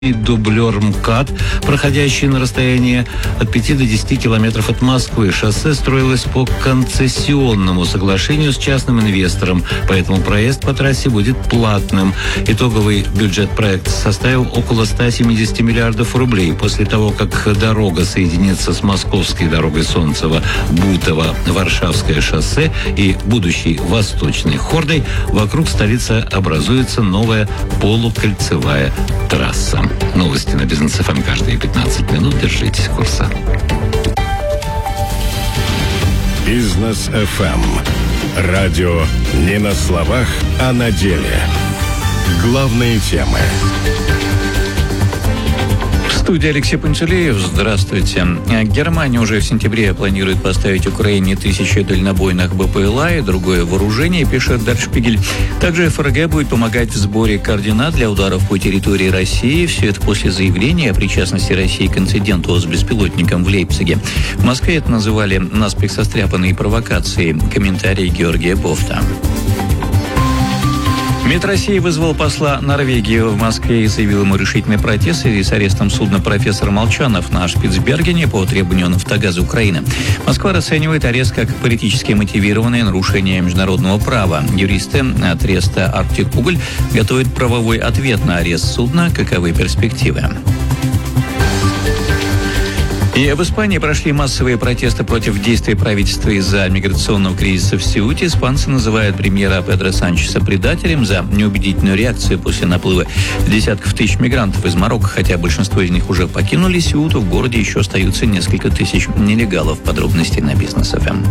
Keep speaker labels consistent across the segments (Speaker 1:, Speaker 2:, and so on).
Speaker 1: дублер МКАД, проходящий на расстоянии от 5 до 10 километров от Москвы. Шоссе строилось по концессионному соглашению с частным инвестором, поэтому проезд по трассе будет платным. Итоговый бюджет проекта составил около 170 миллиардов рублей. После того, как дорога соединится с московской дорогой Солнцево-Бутово-Варшавское шоссе и будущей Восточной Хордой, вокруг столицы образуется новая полукольцевая трасса. Новости на Бизнес ФМ каждые 15 минут. Держитесь курса.
Speaker 2: Бизнес ФМ. Радио не на словах, а на деле. Главные темы.
Speaker 3: В студии Алексей Пантелеев. Здравствуйте. Германия уже в сентябре планирует поставить Украине 1000 дальнобойных БПЛА и другое вооружение, пишет Der Spiegel. Также ФРГ будет помогать в сборе координат для ударов по территории России. Все это после заявления о причастности России к инциденту с беспилотником в Лейпциге. В Москве это называли наспех состряпанные провокации. Комментарий Георгия Бофта. МИД России вызвал посла Норвегии в Москве и заявил ему решительный протест в связи с арестом судна «Профессор Молчанов» на Шпицбергене по требованию Нафтогаза Украины. Москва расценивает арест как политически мотивированное нарушение международного права. Юристы от Треста «Арктик Уголь» готовят правовой ответ на арест судна. Каковы перспективы? И в Испании прошли массовые протесты против действий правительства из-за миграционного кризиса в Сеуте. Испанцы называют премьера Педро Санчеса предателем за неубедительную реакцию после наплыва десятков тысяч мигрантов из Марокко. Хотя большинство из них уже покинули Сеуту, в городе еще остаются несколько тысяч нелегалов. Подробности на Бизнес ФМ.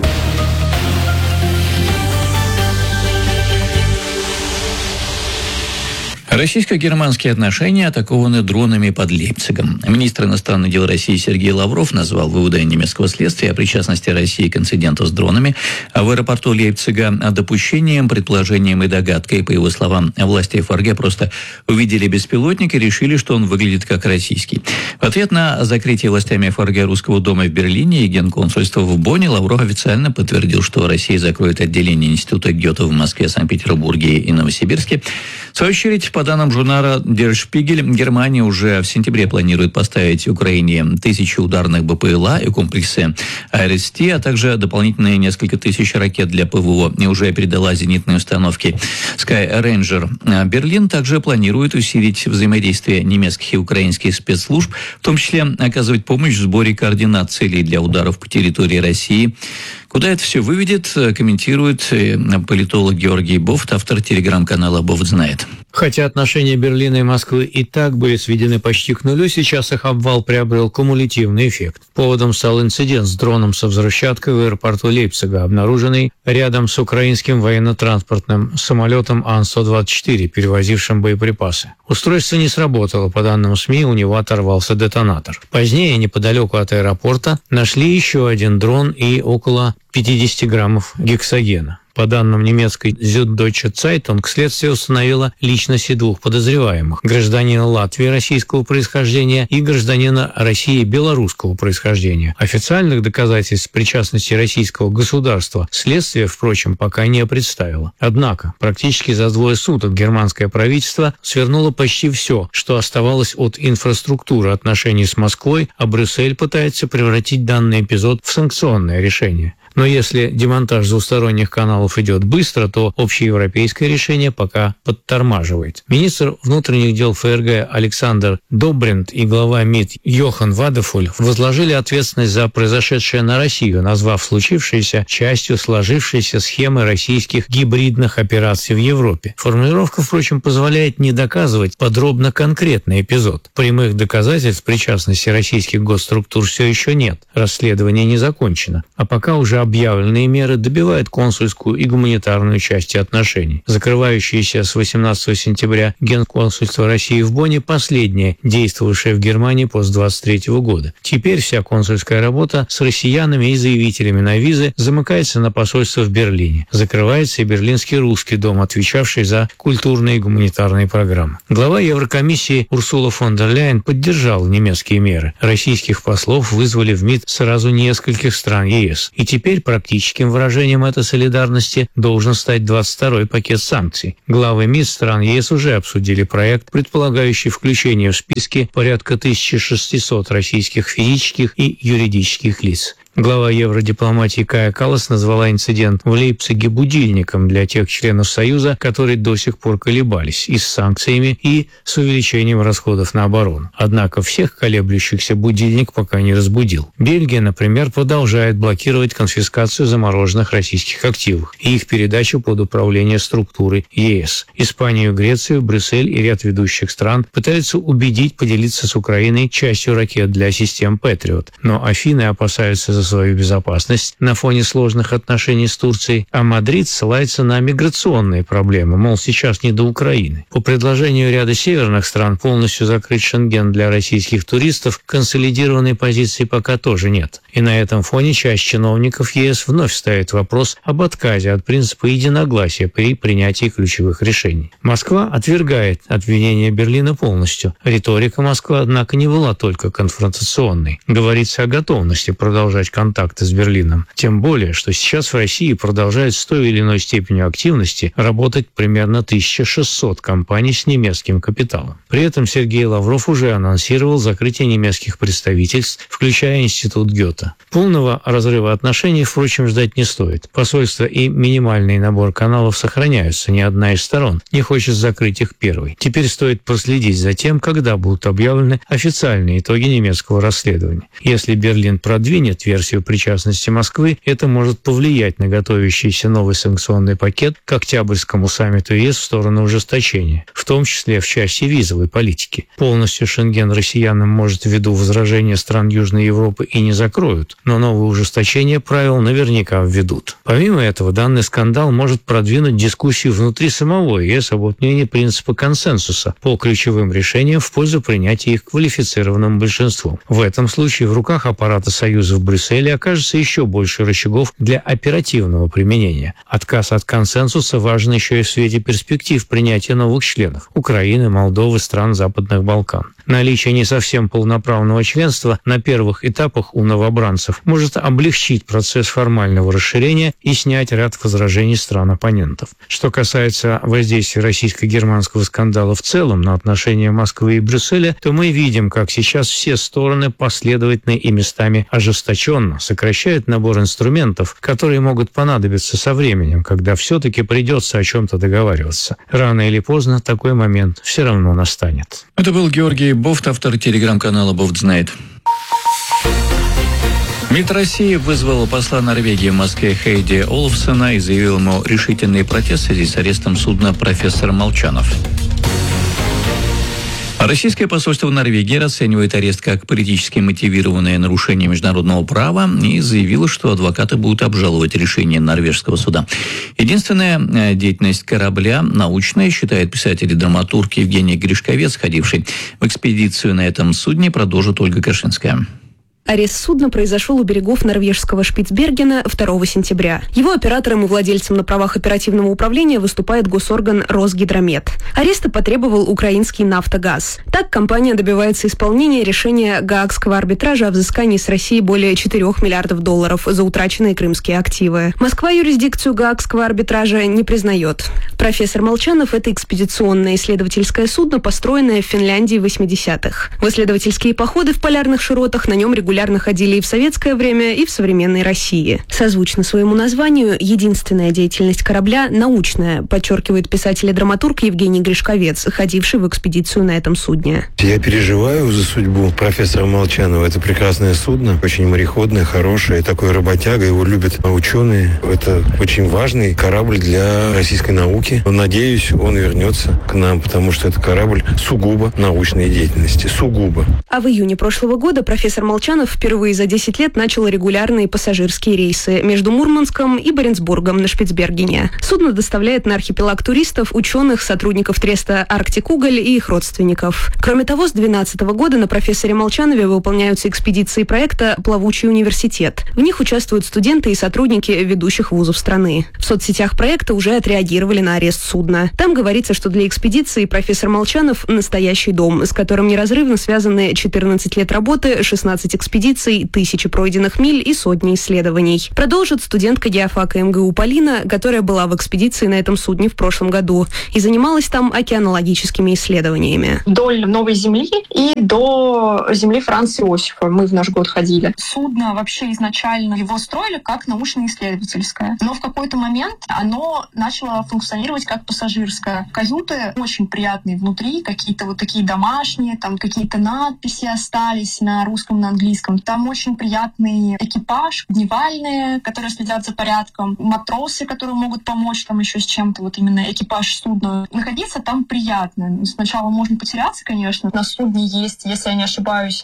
Speaker 3: Российско-германские отношения атакованы дронами под Лейпцигом. Министр иностранных дел России Сергей Лавров назвал выводы немецкого следствия о причастности России к инциденту с дронами в аэропорту Лейпцига допущением, предположением и догадкой. По его словам, власти ФРГ просто увидели беспилотник и решили, что он выглядит как российский. В ответ на закрытие властями ФРГ Русского дома в Берлине и генконсульства в Бонне Лавров официально подтвердил, что Россия закроет отделение Института Гёте в Москве, Санкт-Петербурге и Новосибирске. В свою очередь, по данным журнала Der Spiegel, Германия уже в сентябре планирует поставить Украине 1000 ударных БПЛА и комплексы АРСТ, а также дополнительные несколько тысяч ракет для ПВО, и уже передала зенитные установки Sky Ranger. Берлин также планирует усилить взаимодействие немецких и украинских спецслужб, в том числе оказывать помощь в сборе координат целей для ударов по территории России. Куда это все выведет, комментирует политолог Георгий Бофт, автор телеграм-канала «Бофт знает».
Speaker 4: Хотя отношения Берлина и Москвы и так были сведены почти к нулю, сейчас их обвал приобрел кумулятивный эффект. Поводом стал инцидент с дроном со взрывчаткой в аэропорту Лейпцига, обнаруженный рядом с украинским военно-транспортным самолетом Ан-124, перевозившим боеприпасы. Устройство не сработало, по данным СМИ, у него оторвался детонатор. Позднее, неподалеку от аэропорта, нашли еще один дрон и около 50 граммов гексогена. По данным немецкой Süddeutsche Zeitung, следствие установило личности двух подозреваемых – гражданина Латвии российского происхождения и гражданина России белорусского происхождения. Официальных доказательств причастности российского государства следствие, впрочем, пока не представило. Однако, практически за 2 суток германское правительство свернуло почти все, что оставалось от инфраструктуры отношений с Москвой, а Брюссель пытается превратить данный эпизод в санкционное решение. Но если демонтаж двусторонних каналов идет быстро, то общеевропейское решение пока подтормаживает. Министр внутренних дел ФРГ Александр Добринт и глава МИД Йохан Вадефуль возложили ответственность за произошедшее на Россию, назвав случившееся частью сложившейся схемы российских гибридных операций в Европе. Формулировка, впрочем, позволяет не доказывать подробно конкретный эпизод. Прямых доказательств причастности российских госструктур все еще нет. Расследование не закончено. А пока уже объявленные меры добивают консульскую и гуманитарную части отношений. Закрывающееся с 18 сентября Генконсульство России в Бонне последнее, действовавшее в Германии после 23 года. Теперь вся консульская работа с россиянами и заявителями на визы замыкается на посольство в Берлине. Закрывается и Берлинский русский дом, отвечавший за культурные и гуманитарные программы. Глава Еврокомиссии Урсула фон дер Ляйен поддержала немецкие меры. Российских послов вызвали в МИД сразу нескольких стран ЕС. И теперь Теперь практическим выражением этой солидарности должен стать 22-й пакет санкций. Главы МИД стран ЕС уже обсудили проект, предполагающий включение в списки порядка 1600 российских физических и юридических лиц. Глава евродипломатии Кая Каллас назвала инцидент в Лейпциге будильником для тех членов Союза, которые до сих пор колебались и с санкциями, и с увеличением расходов на оборону. Однако всех колеблющихся будильник пока не разбудил. Бельгия, например, продолжает блокировать конфискацию замороженных российских активов и их передачу под управление структуры ЕС. Испанию, Грецию, Брюссель и ряд ведущих стран пытаются убедить поделиться с Украиной частью ракет для систем «Патриот». Но Афины опасаются за свою безопасность на фоне сложных отношений с Турцией, а Мадрид ссылается на миграционные проблемы, мол, сейчас не до Украины. По предложению ряда северных стран полностью закрыть Шенген для российских туристов консолидированной позиции пока тоже нет. И на этом фоне часть чиновников ЕС вновь ставит вопрос об отказе от принципа единогласия при принятии ключевых решений. Москва отвергает обвинения Берлина полностью. Риторика Москвы, однако, не была только конфронтационной. Говорится о готовности продолжать контакты с Берлином. Тем более, что сейчас в России продолжает с той или иной степенью активности работать примерно 1600 компаний с немецким капиталом. При этом Сергей Лавров уже анонсировал закрытие немецких представительств, включая Институт Гёте. Полного разрыва отношений, впрочем, ждать не стоит. Посольство и минимальный набор каналов сохраняются, ни одна из сторон не хочет закрыть их первой. Теперь стоит проследить за тем, когда будут объявлены официальные итоги немецкого расследования. Если Берлин продвинет версию причастности Москвы, это может повлиять на готовящийся новый санкционный пакет к октябрьскому саммиту ЕС в сторону ужесточения, в том числе в части визовой политики. Полностью Шенген россиянам, может, ввиду возражения стран Южной Европы и не закроют, но новые ужесточения правил наверняка введут. Помимо этого, данный скандал может продвинуть дискуссию внутри самого ЕС об отмене принципа консенсуса по ключевым решениям в пользу принятия их квалифицированным большинством. В этом случае в руках аппарата Союза в Брюсселе окажется еще больше рычагов для оперативного применения. Отказ от консенсуса важен еще и в свете перспектив принятия новых членов – Украины, Молдовы, стран Западных Балкан. Наличие не совсем полноправного членства на первых этапах у новобранцев может облегчить процесс формального расширения и снять ряд возражений стран-оппонентов. Что касается воздействия российско-германского скандала в целом на отношения Москвы и Брюсселя, то мы видим, как сейчас все стороны последовательно и местами ожесточенно сокращают набор инструментов, которые могут понадобиться со временем, когда все-таки придется о чем-то договариваться. Рано или поздно такой момент все равно настанет.
Speaker 3: Это был Георгий Бофт, автор телеграм-канала «Бофт знает». МИД России вызвал посла Норвегии в Москве Хейди Олафсона и заявил ему решительный протест в связи с арестом судна «Профессор Молчанов». Российское посольство в Норвегии расценивает арест как политически мотивированное нарушение международного права и заявило, что адвокаты будут обжаловать решение норвежского суда. Единственная деятельность корабля научная, считает писатель и драматург Евгений Гришковец, ходивший в экспедицию на этом судне, продолжит Ольга Кашинская.
Speaker 5: Арест судна произошел у берегов норвежского Шпицбергена 2 сентября. Его оператором и владельцем на правах оперативного управления выступает госорган Росгидромет. Ареста потребовал украинский «Нафтогаз». Так компания добивается исполнения решения Гаагского арбитража о взыскании с России более 4 миллиардов долларов за утраченные крымские активы. Москва юрисдикцию Гаагского арбитража не признает. «Профессор Молчанов» — это экспедиционное исследовательское судно, построенное в Финляндии в 80-х. В исследовательские походы в полярных широтах на нем регулярно ходили и в советское время, и в современной России. Созвучно своему названию, единственная деятельность корабля научная, подчеркивает писатель и драматург Евгений Гришковец, ходивший в экспедицию на этом судне.
Speaker 6: Я переживаю за судьбу профессора Молчанова. Это прекрасное судно, очень мореходное, хорошее, такой работяга, его любят ученые. Это очень важный корабль для российской науки. Надеюсь, он вернется к нам, потому что это корабль сугубо научной деятельности. Сугубо.
Speaker 5: А в июне прошлого года профессор Молчанов впервые за 10 лет начал регулярные пассажирские рейсы между Мурманском и Баренцбургом на Шпицбергене. Судно доставляет на архипелаг туристов, ученых, сотрудников треста «Арктик Уголь» и их родственников. Кроме того, с 2012 года на профессоре Молчанове выполняются экспедиции проекта «Плавучий университет». В них участвуют студенты и сотрудники ведущих вузов страны. В соцсетях проекта уже отреагировали на арест судна. Там говорится, что для экспедиции профессор Молчанов – настоящий дом, с которым неразрывно связаны 14 лет работы, 16 экспедиций экспедиций, тысячи пройденных миль и сотни исследований. Продолжит студентка геофака МГУ Полина, которая была в экспедиции на этом судне в прошлом году и занималась там океанологическими исследованиями.
Speaker 7: Вдоль Новой Земли и до земли Франца Иосифа мы в наш год ходили. Судно вообще изначально его строили как научно-исследовательское, но в какой-то момент оно начало функционировать как пассажирское. Каюты очень приятные внутри, какие-то вот такие домашние, там какие-то надписи остались на русском, на английском. Там очень приятный экипаж, дневальные, которые следят за порядком, матросы, которые могут помочь там еще с чем-то, вот именно экипаж судна. Находиться там приятно. Сначала можно потеряться, конечно. На судне есть, если я не ошибаюсь,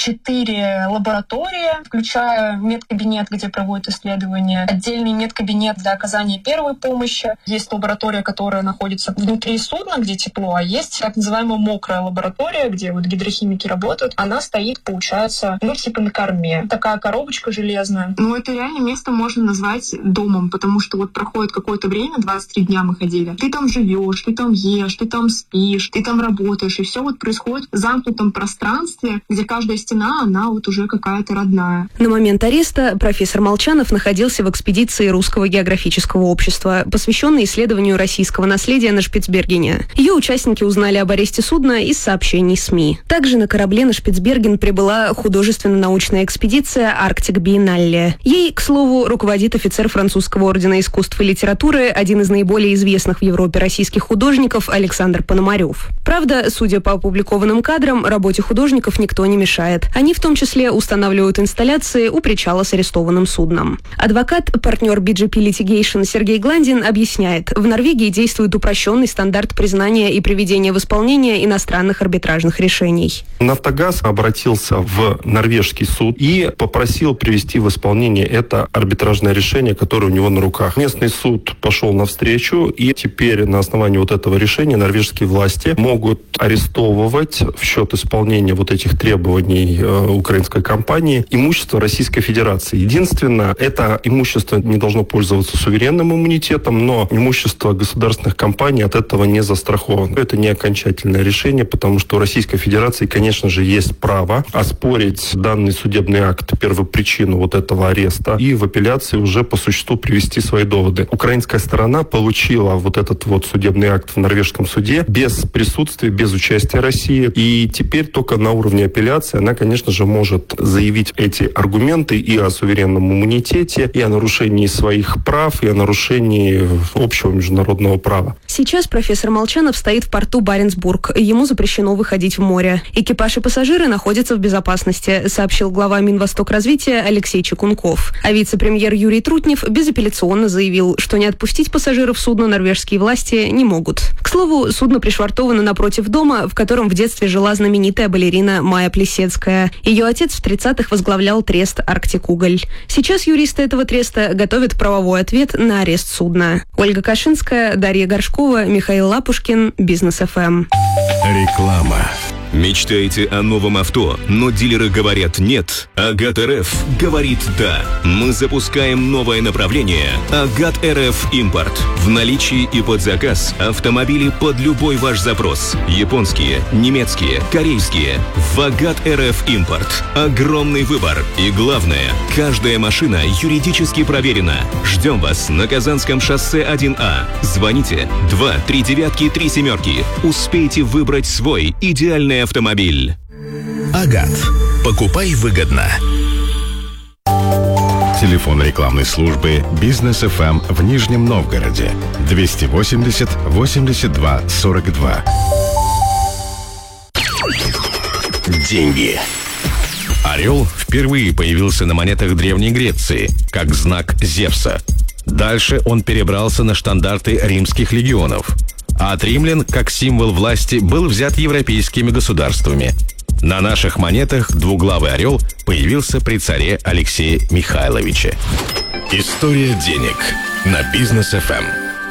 Speaker 7: 4 лаборатории, включая медкабинет, где проводят исследования, отдельный медкабинет для оказания первой помощи. Есть лаборатория, которая находится внутри судна, где тепло, а есть так называемая мокрая лаборатория, где вот гидрохимики работают. Она стоит, получается, типа на корме. Такая коробочка железная. Но это реально место можно назвать домом, потому что вот проходит какое-то время, 23 дня мы ходили. Ты там живешь, ты там ешь, ты там спишь, ты там работаешь, и все вот происходит в замкнутом пространстве, где каждая стена, она вот уже какая-то родная.
Speaker 5: На момент ареста профессор Молчанов находился в экспедиции Русского географического общества, посвященной исследованию российского наследия на Шпицбергене. Ее участники узнали об аресте судна из сообщений СМИ. Также на корабле на Шпицберген прибыла художественно-научная экспедиция «Арктик Биеннале». Ей, к слову, руководит офицер французского ордена искусств и литературы, один из наиболее известных в Европе российских художников Александр Пономарев. Правда, судя по опубликованным кадрам, работе художников никто не мешает. Они в том числе устанавливают инсталляции у причала с арестованным судном. Адвокат, партнер BGP Litigation Сергей Гландин объясняет, в Норвегии действует упрощенный стандарт признания и приведения в исполнение иностранных арбитражных решений.
Speaker 8: «Нафтогаз» обратился в норвежский суд и попросил привести в исполнение это арбитражное решение, которое у него на руках. Местный суд пошел навстречу, и теперь на основании вот этого решения норвежские власти могут арестовывать в счет исполнения вот этих требований украинской компании имущество Российской Федерации. Единственное, это имущество не должно пользоваться суверенным иммунитетом, но имущество государственных компаний от этого не застраховано. Это не окончательное решение, потому что у Российской Федерации, конечно же, есть право оспорить данный судебный акт, первопричину вот этого ареста, и в апелляции уже по существу привести свои доводы. Украинская сторона получила вот этот вот судебный акт в норвежском суде без присутствия, без участия России, и теперь только на уровне апелляции она, конечно же, может заявить эти аргументы и о суверенном иммунитете, и о нарушении своих прав, и о нарушении общего международного права.
Speaker 5: Сейчас профессор Молчанов стоит в порту Баренцбург. Ему запрещено выходить в море. Экипаж и пассажиры находятся в безопасности, сообщил глава Минвостокразвития Алексей Чекунков. А вице-премьер Юрий Трутнев безапелляционно заявил, что не отпустить пассажиров судна норвежские власти не могут. К слову, судно пришвартовано напротив дома, в котором в детстве жила знаменитая балерина Майя Плесецкая. Ее отец в 30-х возглавлял трест «Арктик Уголь». Сейчас юристы этого треста готовят правовой ответ на арест судна. Ольга Кашинская, Дарья Горшкова, Михаил Лапушкин, Бизнес ФМ.
Speaker 2: Реклама.
Speaker 9: Мечтаете о новом авто, но дилеры говорят нет? Агат РФ говорит да. Мы запускаем новое направление Агат РФ Импорт. В наличии и под заказ автомобили под любой ваш запрос. Японские, немецкие, корейские. В Агат РФ Импорт. Огромный выбор. И главное, каждая машина юридически проверена. Ждем вас на Казанском шоссе 1А. Звоните 239-37. Успейте выбрать свой идеальный автомобиль.
Speaker 2: Агат. Покупай выгодно. Телефон рекламной службы «Бизнес ФМ» в Нижнем Новгороде 280 82 42. Деньги. Орел впервые появился на монетах Древней Греции, как знак Зевса. Дальше он перебрался на штандарты римских легионов. А от римлян, как символ власти, был взят европейскими государствами. На наших монетах двуглавый орел появился при царе Алексее Михайловиче. История денег на Бизнес ФМ.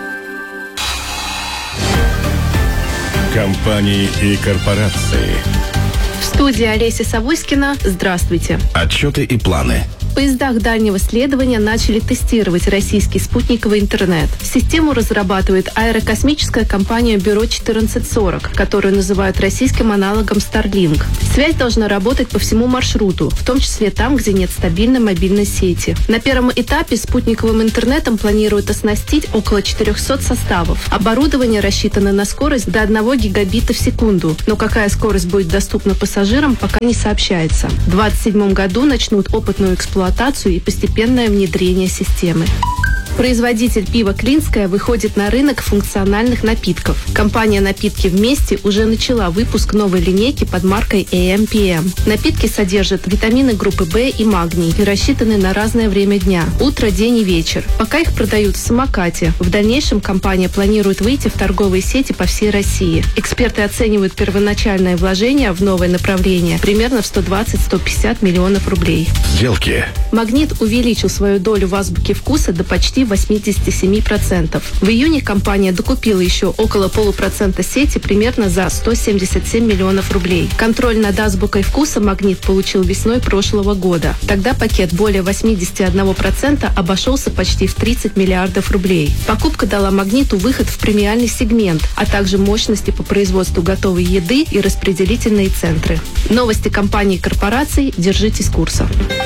Speaker 2: Компании и корпорации.
Speaker 10: В студии Олеся Савуськина. Здравствуйте.
Speaker 2: Отчеты и планы.
Speaker 10: В поездах дальнего следования начали тестировать российский спутниковый интернет. Систему разрабатывает аэрокосмическая компания Бюро 1440, которую называют российским аналогом Starlink. Связь должна работать по всему маршруту, в том числе там, где нет стабильной мобильной сети. На первом этапе спутниковым интернетом планируют оснастить около 400 составов. Оборудование рассчитано на скорость до 1 гигабита в секунду, но какая скорость будет доступна пассажирам, пока не сообщается. В 2027 году начнут опытную эксплуатацию и постепенное внедрение системы. Производитель пива «Клинское» выходит на рынок функциональных напитков. Компания «Напитки вместе» уже начала выпуск новой линейки под маркой AM/PM. Напитки содержат витамины группы В и магний и рассчитаны на разное время дня – утро, день и вечер. Пока их продают в самокате. В дальнейшем компания планирует выйти в торговые сети по всей России. Эксперты оценивают первоначальное вложение в новое направление примерно в 120-150 миллионов рублей.
Speaker 2: Сделки.
Speaker 10: «Магнит» увеличил свою долю в азбуке вкуса до почти 87%. В июне компания докупила еще около 0,5% сети примерно за 177 миллионов рублей. Контроль над азбукой вкуса «Магнит» получил весной прошлого года. Тогда пакет более 81% обошелся почти в 30 миллиардов рублей. Покупка дала «Магниту» выход в премиальный сегмент, а также мощности по производству готовой еды и распределительные центры. Новости компаний и корпораций. Держитесь курса.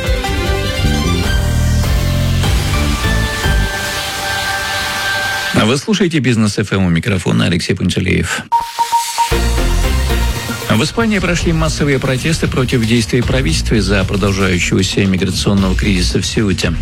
Speaker 3: Вы слушаете «Бизнес ФМ», у микрофона Алексей Пантелеев. В Испании прошли массовые протесты против действий правительства из-за продолжающегося миграционного кризиса в Сеуте.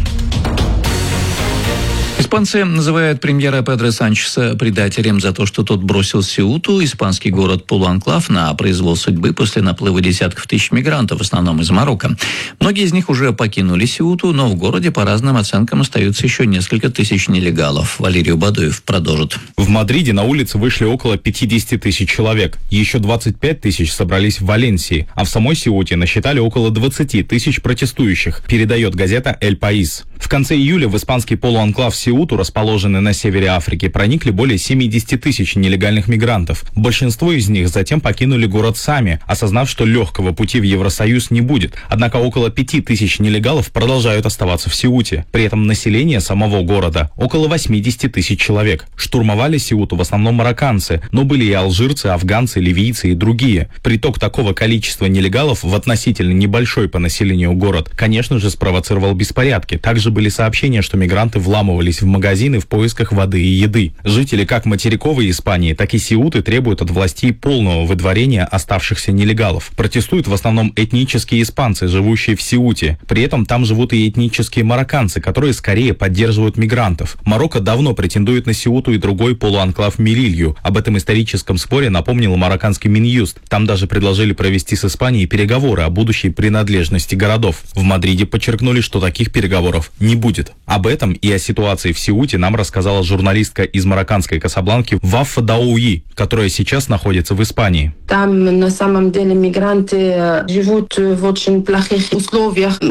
Speaker 3: Испанцы называют премьера Педро Санчеса предателем за то, что тот бросил Сеуту, испанский город-полуанклав, на произвол судьбы после наплыва десятков тысяч мигрантов, в основном из Марокко. Многие из них уже покинули Сеуту, но в городе, по разным оценкам, остаются еще несколько тысяч нелегалов. Валерий Бадуев продолжит.
Speaker 11: В Мадриде на улице вышли около 50 тысяч человек. Еще 25 тысяч собрались в Валенсии, а в самой Сеуте насчитали около 20 тысяч протестующих, передает газета «Эль Паис». В конце июля в испанский полуанклав Сеуту, расположенный на севере Африки, проникли более 70 тысяч нелегальных мигрантов. Большинство из них затем покинули город сами, осознав, что легкого пути в Евросоюз не будет. Однако около 5 тысяч нелегалов продолжают оставаться в Сеуте. При этом население самого города около 80 тысяч человек. Штурмовали Сеуту в основном марокканцы, но были и алжирцы, афганцы, ливийцы и другие. Приток такого количества нелегалов в относительно небольшой по населению город, конечно же, спровоцировал беспорядки. Также были сообщения, что мигранты вламывались в магазины в поисках воды и еды. Жители как материковой Испании, так и Сеуты требуют от властей полного выдворения оставшихся нелегалов. Протестуют в основном этнические испанцы, живущие в Сеуте. При этом там живут и этнические марокканцы, которые скорее поддерживают мигрантов. Марокко давно претендует на Сеуту и другой полуанклав Мелилью. Об этом историческом споре напомнил марокканский Минюст. Там даже предложили провести с Испанией переговоры о будущей принадлежности городов. В Мадриде подчеркнули, что таких переговоров не будет. Об этом и о ситуации в Сеуте нам рассказала журналистка из марокканской Касабланки Вафа Дауи, которая сейчас находится в Испании.
Speaker 12: Там на самом деле мигранты живут в очень плохих условиях.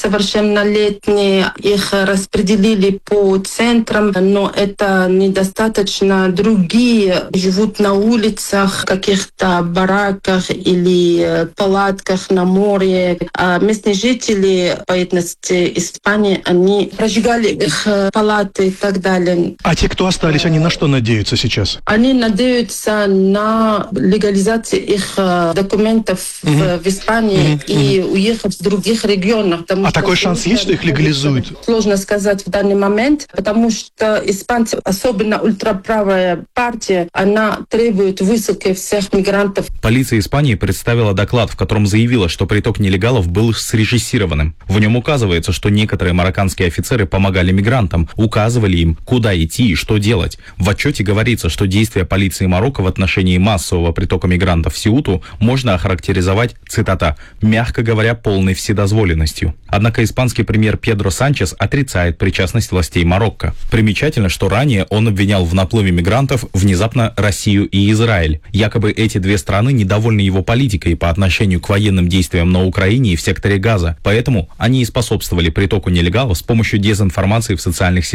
Speaker 12: Несовершеннолетние их распределили по центрам, но это недостаточно. Другие живут на улицах, в каких-то бараках или палатках на море. А местные жители по этности Испании, они прожигали их палаты и так далее.
Speaker 13: А те, кто остались, они на что надеются сейчас?
Speaker 12: Они надеются на легализацию их документов в Испании и уехать в других регионах.
Speaker 13: А такой шанс есть, что их легализуют?
Speaker 12: Сложно сказать в данный момент, потому что испанцы, особенно ультраправая партия, она требует высылки всех мигрантов.
Speaker 11: Полиция Испании представила доклад, в котором заявила, что приток нелегалов был срежиссированным. В нем указывается, что некоторые марокканские офицеры помогали мигрантам, указывали им, куда идти и что делать. В отчете говорится, что действия полиции Марокко в отношении массового притока мигрантов в Сеуту можно охарактеризовать, цитата, «мягко говоря, полной вседозволенностью». Однако испанский премьер Педро Санчес отрицает причастность властей Марокко. Примечательно, что ранее он обвинял в наплыве мигрантов внезапно Россию и Израиль. Якобы эти две страны недовольны его политикой по отношению к военным действиям на Украине и в секторе Газа, поэтому они и способствовали притоку нелегалов с помощью дезинформации в социальных сетях.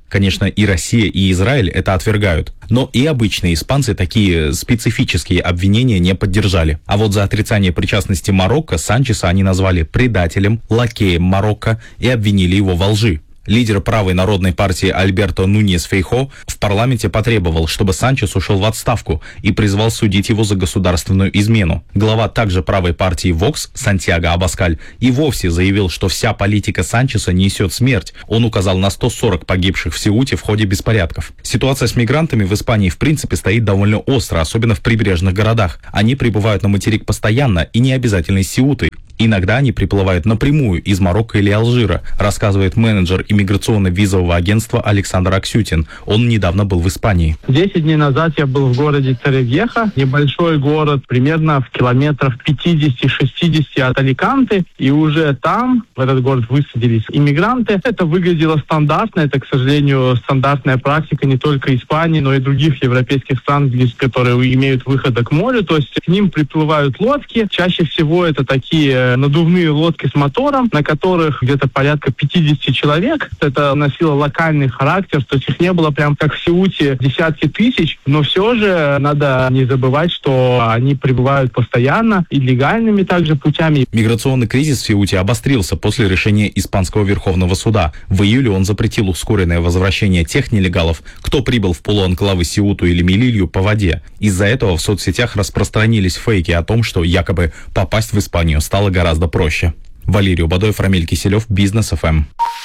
Speaker 11: Конечно, и Россия, и Израиль это отвергают. Но и обычные испанцы такие специфические обвинения не поддержали. А вот за отрицание причастности Марокко Санчеса они назвали предателем, лакеем Марокко и обвинили его во лжи. Лидер правой народной партии Альберто Нуньес Фейхо в парламенте потребовал, чтобы Санчес ушел в отставку и призвал судить его за государственную измену. Глава также правой партии Вокс Сантьяго Абаскаль и вовсе заявил, что вся политика Санчеса несет смерть. Он указал на 140 погибших в Сеуте в ходе беспорядков. Ситуация с мигрантами в Испании в принципе стоит довольно остро, особенно в прибрежных городах. Они прибывают на материк постоянно и не обязательно из Сеуты. Иногда они приплывают напрямую из Марокко или Алжира, рассказывает менеджер иммиграционно-визового агентства Александр Аксютин. Он недавно был в Испании.
Speaker 14: 10 дней назад я был в городе Торревьеха, небольшой город, примерно в километрах 50-60 от Аликанте, и уже там, в этот город, высадились иммигранты. Это выглядело стандартно, это, к сожалению, стандартная практика не только Испании, но и других европейских стран, которые имеют выходы к морю, то есть к ним приплывают лодки, чаще всего это такие надувные лодки с мотором, на которых где-то порядка 50 человек. Это носило локальный характер, то есть их не было прям как в Сеуте десятки тысяч, но все же надо не забывать, что они прибывают постоянно и легальными также путями.
Speaker 11: Миграционный кризис в Сеуте обострился после решения Испанского Верховного суда. В июле он запретил ускоренное возвращение тех нелегалов, кто прибыл в полуанклавы Сеуту или Мелилью по воде. Из-за этого в соцсетях распространились фейки о том, что якобы попасть в Испанию стало гораздо проще. Валерий Убадоев, Рамиль Киселев, Бизнес ФМ.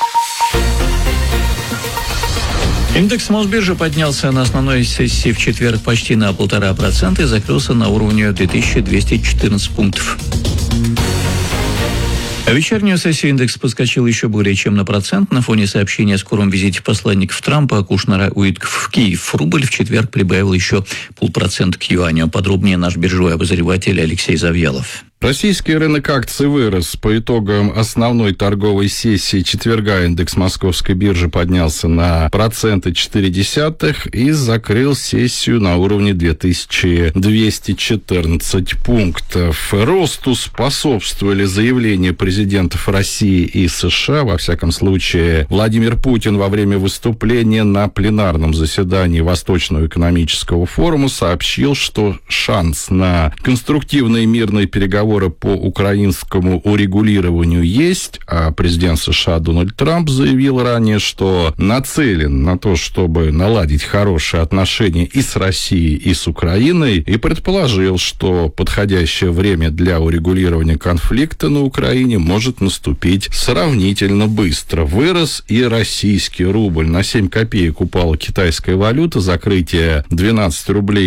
Speaker 3: Индекс Мосбиржи поднялся на основной сессии в четверг почти на 1,5% и закрылся на уровне 2214 пунктов. А в вечернюю сессию индекс подскочил еще более чем на 1% на фоне сообщения о скором визите посланников Трампа, Кушнера, Уитков в Киев. Рубль в четверг прибавил еще 0,5% к юаню. Подробнее наш биржевой обозреватель Алексей Завьялов.
Speaker 15: Российский рынок акций вырос. По итогам основной торговой сессии четверга индекс Московской биржи поднялся на 0,4% и закрыл сессию на уровне 2214 пунктов. Росту способствовали заявления президентов России и США. Во всяком случае, Владимир Путин во время выступления на пленарном заседании Восточного экономического форума сообщил, что шанс на конструктивные мирные переговоры по украинскому урегулированию есть, а президент США Дональд Трамп заявил ранее, что нацелен на то, чтобы наладить хорошие отношения и с Россией, и с Украиной, и предположил, что подходящее время для урегулирования конфликта на Украине может наступить сравнительно быстро. Вырос и российский рубль. На 7 копеек упала китайская валюта, закрытие 12 рублей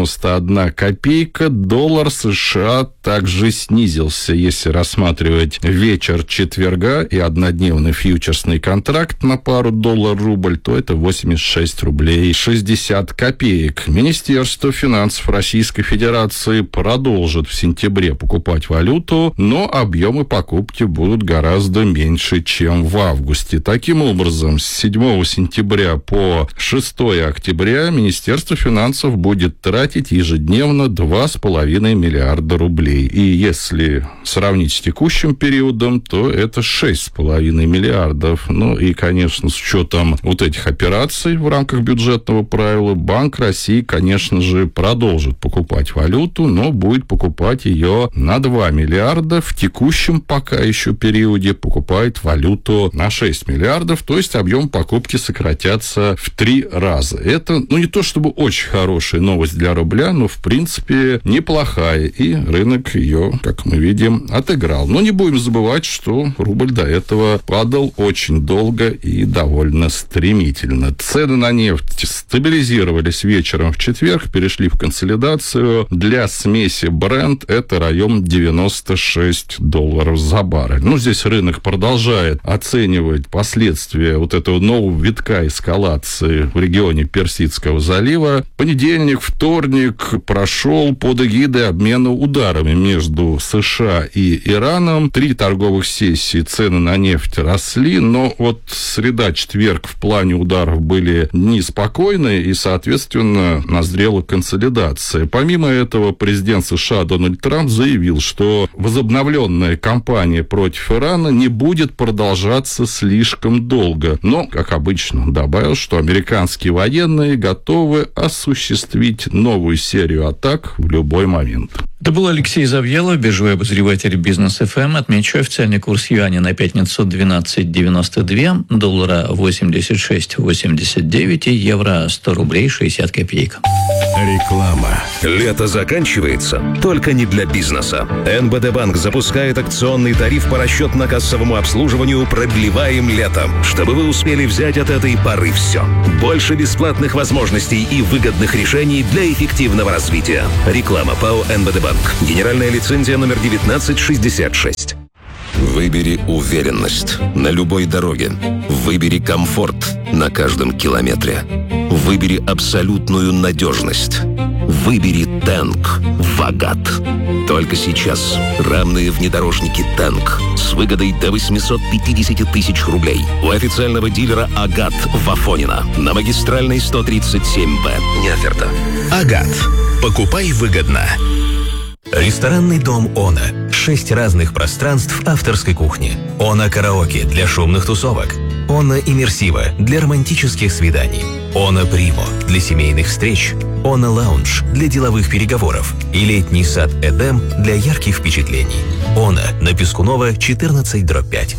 Speaker 15: 91 копейка, доллар США также снизился. Если рассматривать вечер четверга и однодневный фьючерсный контракт на пару доллар-рубль, то это 86 рублей 60 копеек. Министерство финансов Российской Федерации продолжит в сентябре покупать валюту, но объемы покупки будут гораздо меньше, чем в августе. Таким образом, с 7 сентября по 6 октября Министерство финансов будет тратить ежедневно 2,5 миллиарда рублей. И если сравнить с текущим периодом, то это 6,5 миллиардов. Ну и, конечно, с учетом вот этих операций в рамках бюджетного правила, Банк России, конечно же, продолжит покупать валюту, но будет покупать ее на 2 миллиарда. В текущем пока еще периоде покупает валюту на 6 миллиардов, то есть объем покупки сократятся в 3 раза. Это, не то чтобы очень хорошая новость для рубля, но, в принципе, неплохая, и рынок ее, как мы видим, отыграл. Но не будем забывать, что рубль до этого падал очень долго и довольно стремительно. Цены на нефть стабилизировались вечером в четверг, перешли в консолидацию. Для смеси Brent это район $96 за баррель. Здесь рынок продолжает оценивать последствия вот этого нового витка эскалации в регионе Персидского залива. Понедельник, вторник прошел под эгидой обмена ударами между США и Ираном. 3 торговых сессии, цены на нефть росли, но вот среда-четверг в плане ударов были неспокойные, и, соответственно, назрела консолидация. Помимо этого, президент США Дональд Трамп заявил, что возобновленная кампания против Ирана не будет продолжаться слишком долго. Но, как обычно, добавил, что американские военные готовы осуществить новую серию атак в любой момент.
Speaker 3: Это был Алексей Завьялов, биржевой обозреватель Бизнес ФМ. Отмечу, официальный курс юаня на пятницу 12.92, доллара 86.89 и евро 100 рублей 60 копеек.
Speaker 2: Реклама.
Speaker 9: Лето заканчивается, только не для бизнеса. НБД Банк запускает акционный тариф по расчетно-кассовому обслуживанию «Продлеваем лето», чтобы вы успели взять от этой поры все. Больше бесплатных возможностей и выгодных решений для эффективного развития. Реклама ПАО НБД Банк. Генеральная лицензия номер 1966. Выбери уверенность на любой дороге. Выбери комфорт на каждом километре. Выбери абсолютную надежность. Выбери Тэнк в Агат. Только сейчас рамные внедорожники Тэнк с выгодой до 850 тысяч рублей у официального дилера Агат в Афонино на магистральной 137Б. Не оферта. Агат. Покупай выгодно. Ресторанный дом «Она». 6 разных пространств авторской кухни. «Она караоке» для шумных тусовок. «Она иммерсива» для романтических свиданий. «Она Примо» для семейных встреч. «Она лаунж» для деловых переговоров. И летний сад «Эдем» для ярких впечатлений. «Она» на Пескунова, 14/5.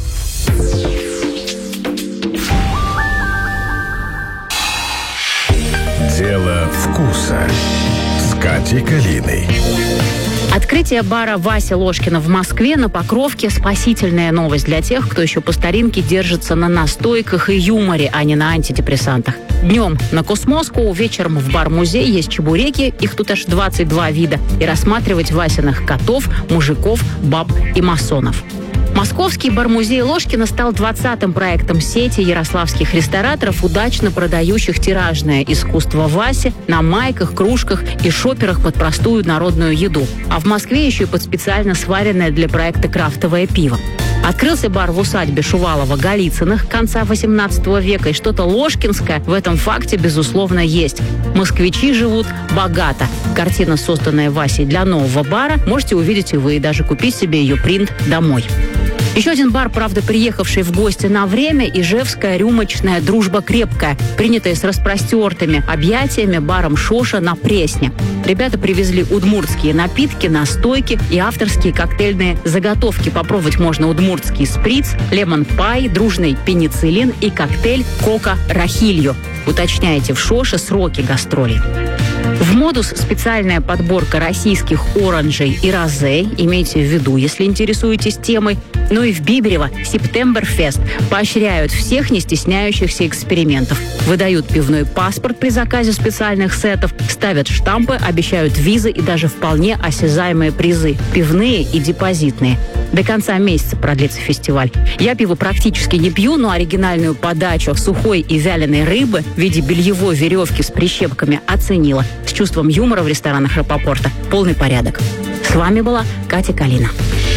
Speaker 2: Дело вкуса с Катей Калиной.
Speaker 16: Открытие бара «Вася Ложкина» в Москве на Покровке – спасительная новость для тех, кто еще по старинке держится на настойках и юморе, а не на антидепрессантах. Днем на Космоску, вечером в бар-музей есть чебуреки, их тут аж 22 вида, и рассматривать Васиных котов, мужиков, баб и масонов. Московский бар-музей Ложкина стал 20-м проектом сети ярославских рестораторов, удачно продающих тиражное искусство Васи на майках, кружках и шоперах под простую народную еду. А в Москве еще и под специально сваренное для проекта крафтовое пиво. Открылся бар в усадьбе Шувалова-Голицыных конца 18 века, и что-то ложкинское в этом факте, безусловно, есть. Москвичи живут богато. Картина, созданная Васей для нового бара, можете увидеть и вы, и даже купить себе ее принт домой. Еще один бар, правда, приехавший в гости на время, ижевская рюмочная «Дружба крепкая», принятая с распростертыми объятиями баром «Шоша» на Пресне. Ребята привезли удмуртские напитки, настойки и авторские коктейльные заготовки. Попробовать можно удмуртский сприц, лемон-пай, дружный пенициллин и коктейль «Кока-рахилью». Уточняйте в «Шоше» сроки гастролей. В «Модус» специальная подборка российских оранжей и розе. Имейте в виду, если интересуетесь темой. Ну и в Биберево «Септемберфест» поощряют всех не стесняющихся экспериментов. Выдают пивной паспорт при заказе специальных сетов, ставят штампы, обещают визы и даже вполне осязаемые призы – пивные и депозитные. До конца месяца продлится фестиваль. Я пиво практически не пью, но оригинальную подачу сухой и вяленой рыбы в виде бельевой веревки с прищепками оценила. С чувством юмора в ресторанах Рапопорта полный порядок. С вами была Катя Калина.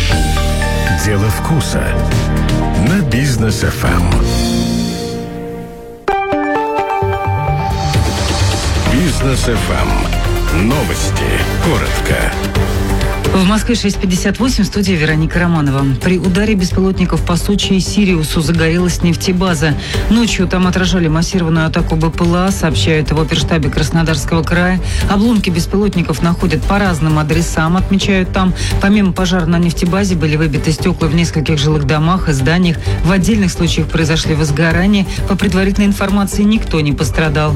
Speaker 2: Дело вкуса на Бизнес ФМ. Бизнес ФМ. Новости. Коротко.
Speaker 17: В Москве 6:58, в студии Вероника Романова. При ударе беспилотников по Сочи и Сириусу загорелась нефтебаза. Ночью там отражали массированную атаку БПЛА, сообщают в оперштабе Краснодарского края. Обломки беспилотников находят по разным адресам, отмечают там. Помимо пожара на нефтебазе были выбиты стекла в нескольких жилых домах и зданиях. В отдельных случаях произошли возгорания. По предварительной информации, никто не пострадал.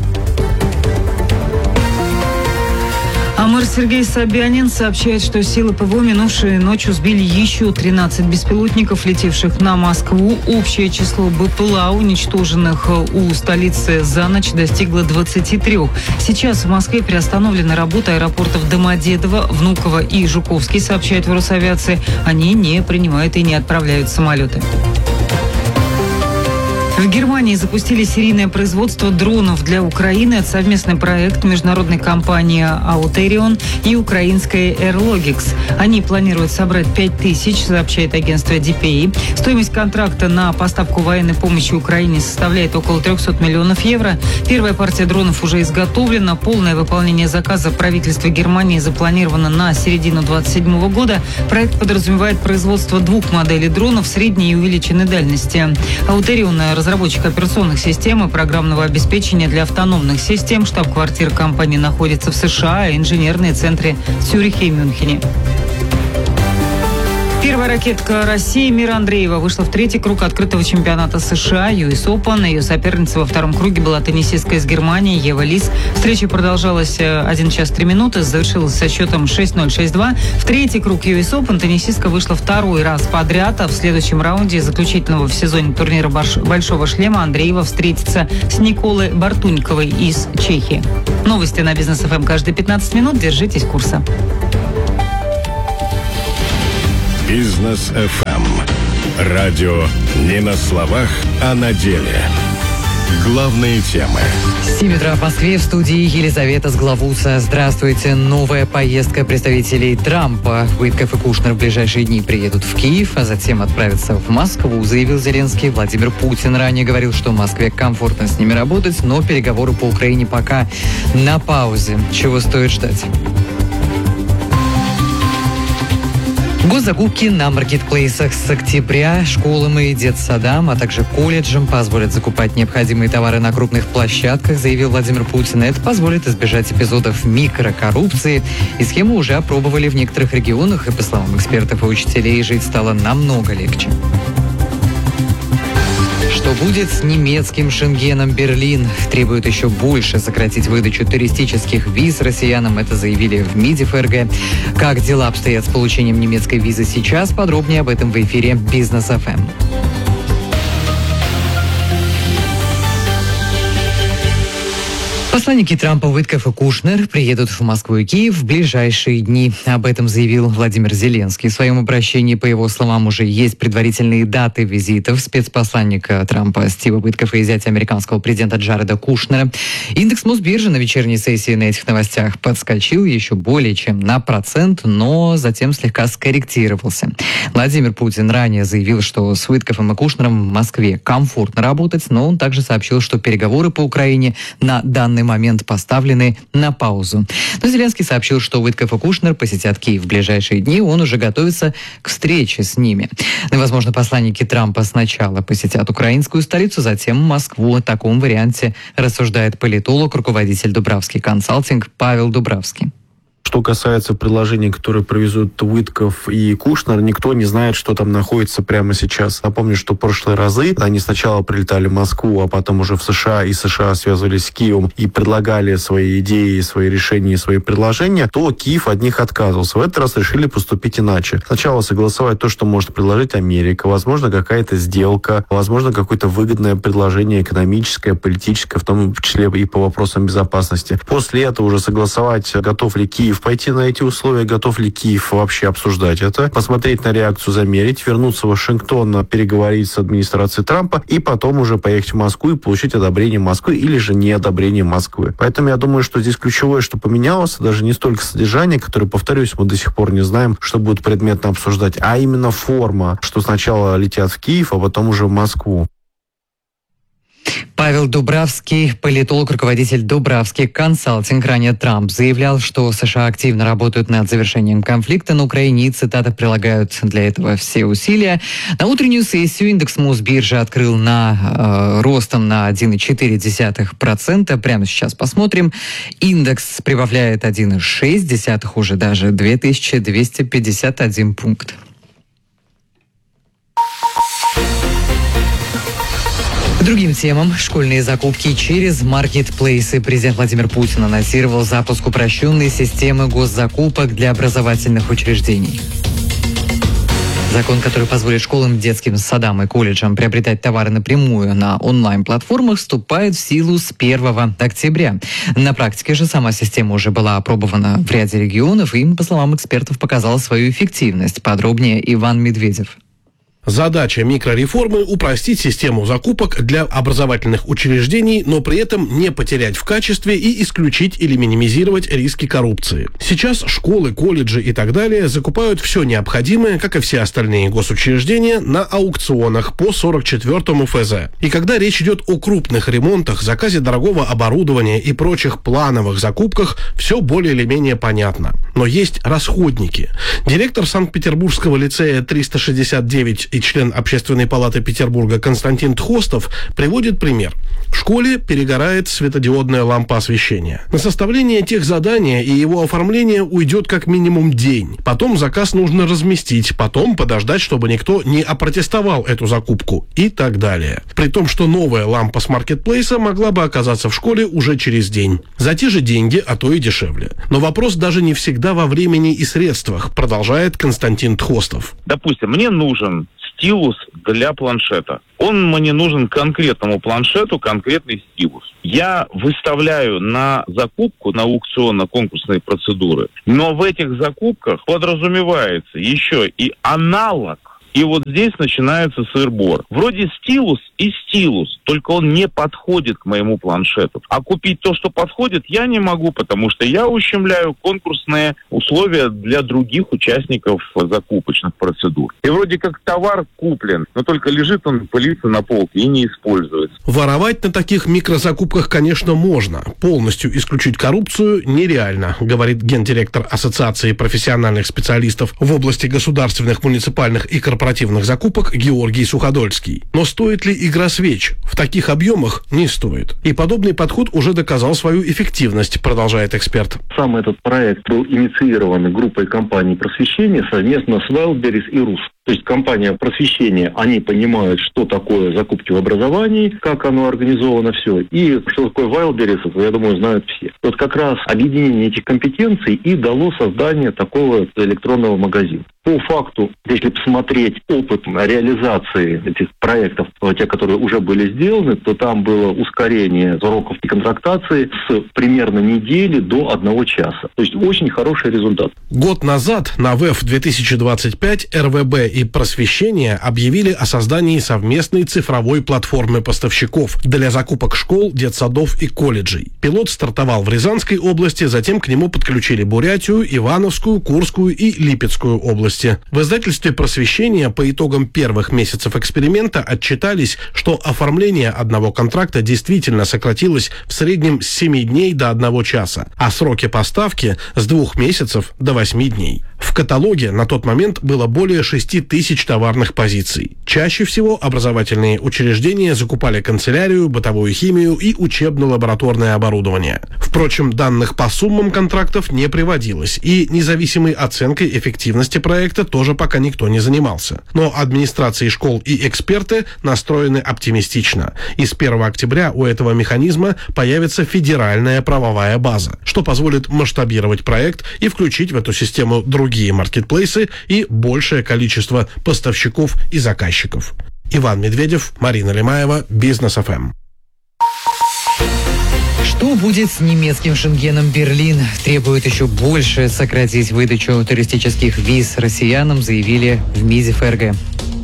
Speaker 17: А мэр Сергей Собянин сообщает, что силы ПВО минувшей ночью сбили еще 13 беспилотников, летевших на Москву. Общее число БПЛА, уничтоженных у столицы за ночь, достигло 23. Сейчас в Москве приостановлена работа аэропортов Домодедово, Внуково и Жуковский, сообщает в Росавиации. Они не принимают и не отправляют самолеты. В Германии запустили серийное производство дронов для Украины. Это совместный проект международной компании Auterion и украинской Airlogix. Они планируют собрать 5000, сообщает агентство DPI. Стоимость контракта на поставку военной помощи Украине составляет около 300 миллионов евро. Первая партия дронов уже изготовлена. Полное выполнение заказа правительства Германии запланировано на середину 2027 года. Проект подразумевает производство 2 моделей дронов средней и увеличенной дальности. Auterion – разработчик операционных систем и программного обеспечения для автономных систем. Штаб-квартира компании находится в США, а инженерные центры в Цюрихе и Мюнхене. Первая ракетка России Мира Андреева вышла в 3-й круг открытого чемпионата США US Open. Ее соперницей во втором круге была теннисистка из Германии Ева Лис. Встреча продолжалась 1 час 3 минуты, завершилась со счетом 6-0, 6-2. В 3-й круг US Open теннисистка вышла 2-й раз подряд, а в следующем раунде заключительного в сезоне турнира «Большого шлема» Андреева встретится с Николой Бартуньковой из Чехии. Новости на Бизнес ФМ каждые 15 минут. Держитесь курса.
Speaker 2: Бизнес ФМ. Радио не на словах, а на деле. Главные темы.
Speaker 18: 7 утра в Москве, в студии Елизавета Сглавуца. Здравствуйте. Новая поездка представителей Трампа. Уитков и Кушнер в ближайшие дни приедут в Киев, а затем отправятся в Москву, заявил Зеленский. Владимир Путин ранее говорил, что Москве комфортно с ними работать, но переговоры по Украине пока на паузе. Чего стоит ждать? Госзакупки на маркетплейсах с октября школам и детсадам, а также колледжам позволят закупать необходимые товары на крупных площадках, заявил Владимир Путин. Это позволит избежать эпизодов микрокоррупции. И схему уже опробовали в некоторых регионах, и, по словам экспертов и учителей, жить стало намного легче. Что будет с немецким Шенгеном? Берлин требует еще больше сократить выдачу туристических виз россиянам. Это заявили в МИДе ФРГ. Как дела обстоят с получением немецкой визы сейчас? Подробнее об этом в эфире Бизнес ФМ. Посланники Трампа Уитков и Кушнер приедут в Москву и Киев в ближайшие дни. Об этом заявил Владимир Зеленский. В своем обращении, по его словам, уже есть предварительные даты визитов спецпосланника Трампа Стива Уиткофа и зятя американского президента Джареда Кушнера. Индекс Мосбиржи на вечерней сессии на этих новостях подскочил еще более чем на 1%, но затем слегка скорректировался. Владимир Путин ранее заявил, что с Уиткофом и Кушнером в Москве комфортно работать, но он также сообщил, что переговоры по Украине на данный момент поставлены на паузу. Но Зеленский сообщил, что Уитков и Кушнер посетят Киев в ближайшие дни, он уже готовится к встрече с ними. И, возможно, посланники Трампа сначала посетят украинскую столицу, затем Москву. О таком варианте рассуждает политолог, руководитель Дубравский консалтинг Павел Дубравский.
Speaker 6: Что касается предложений, которые привезут Уитков и Кушнер, никто не знает, что там находится прямо сейчас. Напомню, что в прошлые разы они сначала прилетали в Москву, а потом уже в США, и США связывались с Киевом и предлагали свои идеи, свои решения, свои предложения, то Киев от них отказывался. В этот раз решили поступить иначе. Сначала согласовать то, что может предложить Америка, возможно, какая-то сделка, возможно, какое-то выгодное предложение экономическое, политическое, в том числе и по вопросам безопасности. После этого уже согласовать, готов ли Киев пойти на эти условия, готов ли Киев вообще обсуждать это, посмотреть на реакцию, замерить, вернуться в Вашингтон, переговорить с администрацией Трампа и потом уже поехать в Москву и получить одобрение Москвы или же не одобрение Москвы. Поэтому я думаю, что здесь ключевое, что поменялось, даже не столько содержание, которое, повторюсь, мы до сих пор не знаем, что будет предметно обсуждать, а именно форма, что сначала летят в Киев, а потом уже в Москву.
Speaker 18: Павел Дубравский, политолог, руководитель Дубравский консалтинг. Ранее Трамп заявлял, что США активно работают над завершением конфликта на Украине и, цитата, прилагают для этого все усилия. На утреннюю сессию индекс Мосбиржи открыл ростом на 1,4%. Прямо сейчас посмотрим. Индекс прибавляет 1,6, уже даже 2251 пункт. К другим темам. Школьные закупки через маркетплейсы. Президент Владимир Путин анонсировал запуск упрощенной системы госзакупок для образовательных учреждений. Закон, который позволит школам, детским садам и колледжам приобретать товары напрямую на онлайн-платформах, вступает в силу с 1 октября. На практике же сама система уже была опробована в ряде регионов и, по словам экспертов, показала свою эффективность. Подробнее Иван Медведев.
Speaker 19: Задача микрореформы – упростить систему закупок для образовательных учреждений, но при этом не потерять в качестве и исключить или минимизировать риски коррупции. Сейчас школы, колледжи и так далее закупают все необходимое, как и все остальные госучреждения, на аукционах по 44-му ФЗ. И когда речь идет о крупных ремонтах, заказе дорогого оборудования и прочих плановых закупках, все более или менее понятно. Но есть расходники. Директор Санкт-Петербургского лицея 369 и член Общественной палаты Петербурга Константин Тхостов приводит пример. В школе перегорает светодиодная лампа освещения. На составление техзадания и его оформление уйдет как минимум день. Потом заказ нужно разместить, потом подождать, чтобы никто не опротестовал эту закупку и так далее. При том, что новая лампа с маркетплейса могла бы оказаться в школе уже через день. За те же деньги, а то и дешевле. Но вопрос даже не всегда во времени и средствах, продолжает Константин Тхостов.
Speaker 20: Допустим, мне нужен стилус для планшета. Он мне нужен конкретному планшету, конкретный стилус. Я выставляю на закупку, на аукционно-конкурсные процедуры, но в этих закупках подразумевается еще и аналог. И вот здесь начинается сыр-бор. Вроде стилус и стилус, только он не подходит к моему планшету. А купить то, что подходит, я не могу, потому что я ущемляю конкурсные условия для других участников закупочных процедур. И вроде как товар куплен, но только лежит он, пылится на полке и не используется.
Speaker 19: Воровать на таких микрозакупках, конечно, можно. Полностью исключить коррупцию нереально, говорит гендиректор Ассоциации профессиональных специалистов в области государственных, муниципальных и корпоративных закупок Георгий Суходольский. Но стоит ли игра свеч? В таких объемах не стоит. И подобный подход уже доказал свою эффективность, продолжает эксперт.
Speaker 21: Сам этот проект был инициирован группой компаний просвещения совместно с Wildberries и РУС. То есть компания просвещения, они понимают, что такое закупки в образовании, как оно организовано все, и что такое Wildberries, я думаю, знают все. Вот как раз объединение этих компетенций и дало создание такого электронного магазина. По факту, если посмотреть опыт реализации этих проектов, те, которые уже были сделаны, то там было ускорение сроков контрактации с примерно недели до 1 часа. То есть очень хороший результат.
Speaker 19: Год назад на ВЭФ 2025 РВБ и просвещение объявили о создании совместной цифровой платформы поставщиков для закупок школ, детсадов и колледжей. Пилот стартовал в Рязанской области, затем к нему подключили Бурятию, Ивановскую, Курскую и Липецкую области. В издательстве «Просвещение» по итогам первых месяцев эксперимента отчитались, что оформление одного контракта действительно сократилось в среднем с 7 дней до 1 часа, а сроки поставки с 2 месяцев до 8 дней. В каталоге на тот момент было более 6 тысяч товарных позиций. Чаще всего образовательные учреждения закупали канцелярию, бытовую химию и учебно-лабораторное оборудование. Впрочем, данных по суммам контрактов не приводилось, и независимой оценкой эффективности проекта тоже пока никто не занимался. Но администрации школ и эксперты настроены оптимистично. И с 1 октября у этого механизма появится федеральная правовая база, что позволит масштабировать проект и включить в эту систему другие маркетплейсы и большее количество поставщиков и заказчиков. Иван Медведев, Марина Лемаева, Бизнес ФМ.
Speaker 18: Что будет с немецким Шенгеном? Берлин требует еще больше сократить выдачу туристических виз россиянам, заявили в МИДе ФРГ.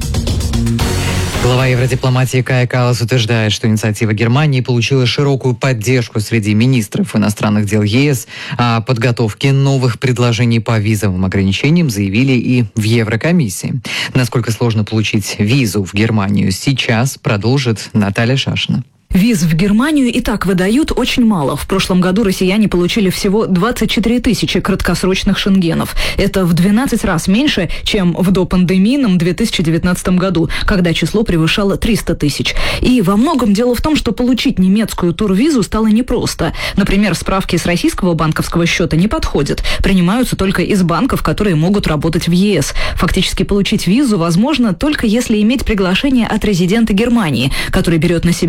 Speaker 18: Глава евродипломатии Кая Каллас утверждает, что инициатива Германии получила широкую поддержку среди министров иностранных дел ЕС. О подготовке новых предложений по визовым ограничениям заявили и в Еврокомиссии. Насколько сложно получить визу в Германию сейчас, продолжит Наталья Шашина.
Speaker 22: Виз в Германию и так выдают очень мало. В прошлом году россияне получили всего 24 тысячи краткосрочных шенгенов. Это в 12 раз меньше, чем в допандемийном 2019 году, когда число превышало 300 тысяч. И во многом дело в том, что получить немецкую турвизу стало непросто. Например, справки с российского банковского счета не подходят. Принимаются только из банков, которые могут работать в ЕС. Фактически получить визу возможно только если иметь приглашение от резидента Германии, который берет на себя все расходы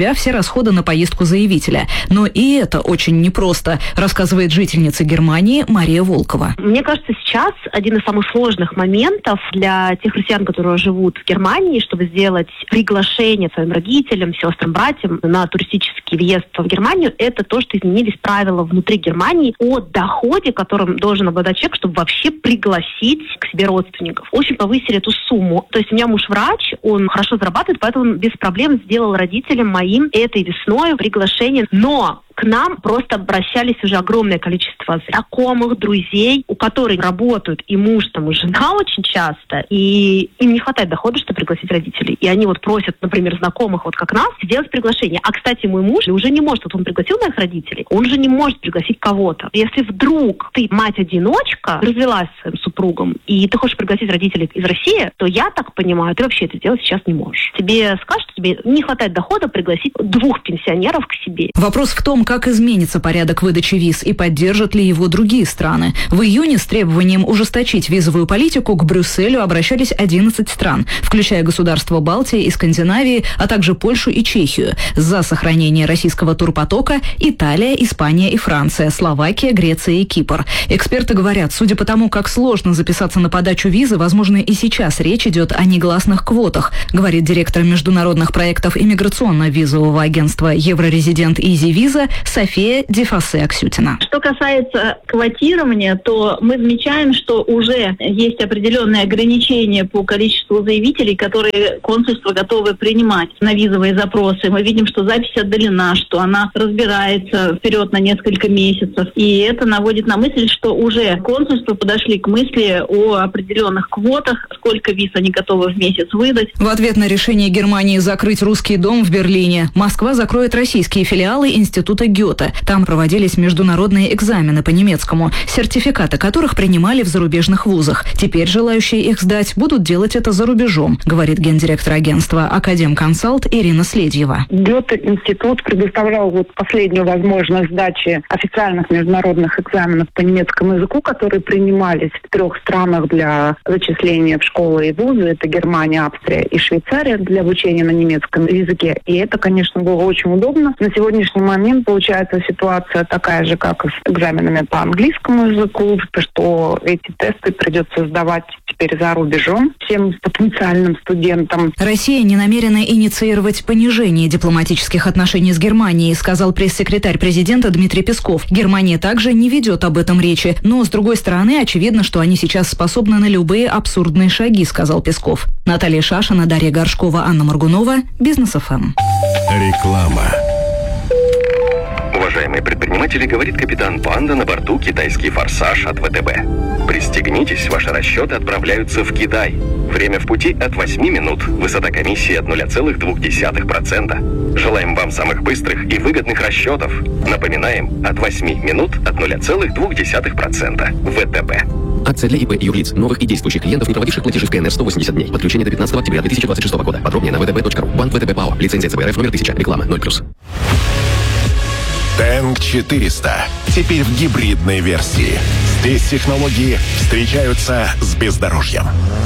Speaker 22: расходы на поездку заявителя. Но и это очень непросто, рассказывает жительница Германии Мария Волкова.
Speaker 1: Мне кажется, сейчас один из самых сложных моментов для тех россиян, которые живут в Германии, чтобы сделать приглашение своим родителям, сестрам, братьям на туристический въезд в Германию, это то, что изменились правила внутри Германии о доходе, которым должен обладать человек, чтобы вообще пригласить к себе родственников. Очень повысили эту сумму. То есть у меня муж врач, он хорошо зарабатывает, поэтому он без проблем сделал родителям моим этой весной приглашение. Но к нам просто обращались уже огромное количество знакомых, друзей, у которых работают и муж, там, и жена очень часто, и им не хватает дохода, чтобы пригласить родителей. И они вот просят, например, знакомых, вот как нас, сделать приглашение. А, кстати, мой муж уже не может, вот он пригласил моих родителей, он же не может пригласить кого-то. Если вдруг ты мать-одиночка, развелась с своим супругом, и ты хочешь пригласить родителей из России, то я так понимаю, ты вообще это сделать сейчас не можешь. Тебе скажут, что тебе не хватает дохода пригласить 2 пенсионеров к себе.
Speaker 22: Вопрос в том, как изменится порядок выдачи виз и поддержат ли его другие страны. В июне с требованием ужесточить визовую политику к Брюсселю обращались 11 стран, включая государства Балтии и Скандинавии, а также Польшу и Чехию. За сохранение российского турпотока Италия, Испания и Франция, Словакия, Греция и Кипр. Эксперты говорят, судя по тому, как сложно записаться на подачу визы, возможно, и сейчас речь идет о негласных квотах, говорит директор международных проектов иммиграционно-визового агентства «Еврорезидент Изи Виза» София Дефасе-Аксютина.
Speaker 4: Что касается квотирования, то мы замечаем, что уже есть определенные ограничения по количеству заявителей, которые консульства готовы принимать на визовые запросы. Мы видим, что запись отдалена, что она разбирается вперед на несколько месяцев. И это наводит на мысль, что уже консульства подошли к мысли о определенных квотах, сколько виз они готовы в месяц выдать.
Speaker 22: В ответ на решение Германии закрыть русский дом в Берлине, Москва закроет российские филиалы Института Гёте. Там проводились международные экзамены по немецкому, сертификаты которых принимали в зарубежных вузах. Теперь желающие их сдать будут делать это за рубежом, говорит гендиректор агентства «Академконсалт» Ирина Следьева.
Speaker 23: Гёте-институт предоставлял последнюю возможность сдачи официальных международных экзаменов по немецкому языку, которые принимались в 3 странах для зачисления в школы и вузы. Это Германия, Австрия и Швейцария для обучения на немецком языке. И это, конечно, было очень удобно. На сегодняшний момент получается ситуация такая же, как и с экзаменами по английскому языку, что эти тесты придется сдавать теперь за рубежом всем потенциальным студентам.
Speaker 22: Россия не намерена инициировать понижение дипломатических отношений с Германией, сказал пресс-секретарь президента Дмитрий Песков. Германия также не ведет об этом речи, но, с другой стороны, очевидно, что они сейчас способны на любые абсурдные шаги, сказал Песков. Наталья Шашина, Дарья Горшкова, Анна Моргунова, Бизнес ФМ.
Speaker 2: Реклама.
Speaker 24: Уважаемые предприниматели, говорит капитан Панда на борту «Китайский форсаж» от ВТБ. Пристегнитесь, ваши расчеты отправляются в Китай. Время в пути от 8 минут. Высота комиссии от 0,2%. Желаем вам самых быстрых и выгодных расчетов. Напоминаем, от 8 минут от 0,2%. ВТБ.
Speaker 25: Акция для ИП и юрлиц, новых и действующих клиентов, не проводивших платежи в КНР 180 дней. Подключение до 15 октября 2026 года. Подробнее на vtb.ru. Банк ВТБ ПАО. Лицензия ЦБРФ номер 1000. Реклама 0+.
Speaker 26: Тэнк 400. Теперь в гибридной версии. Здесь технологии встречаются с бездорожьем.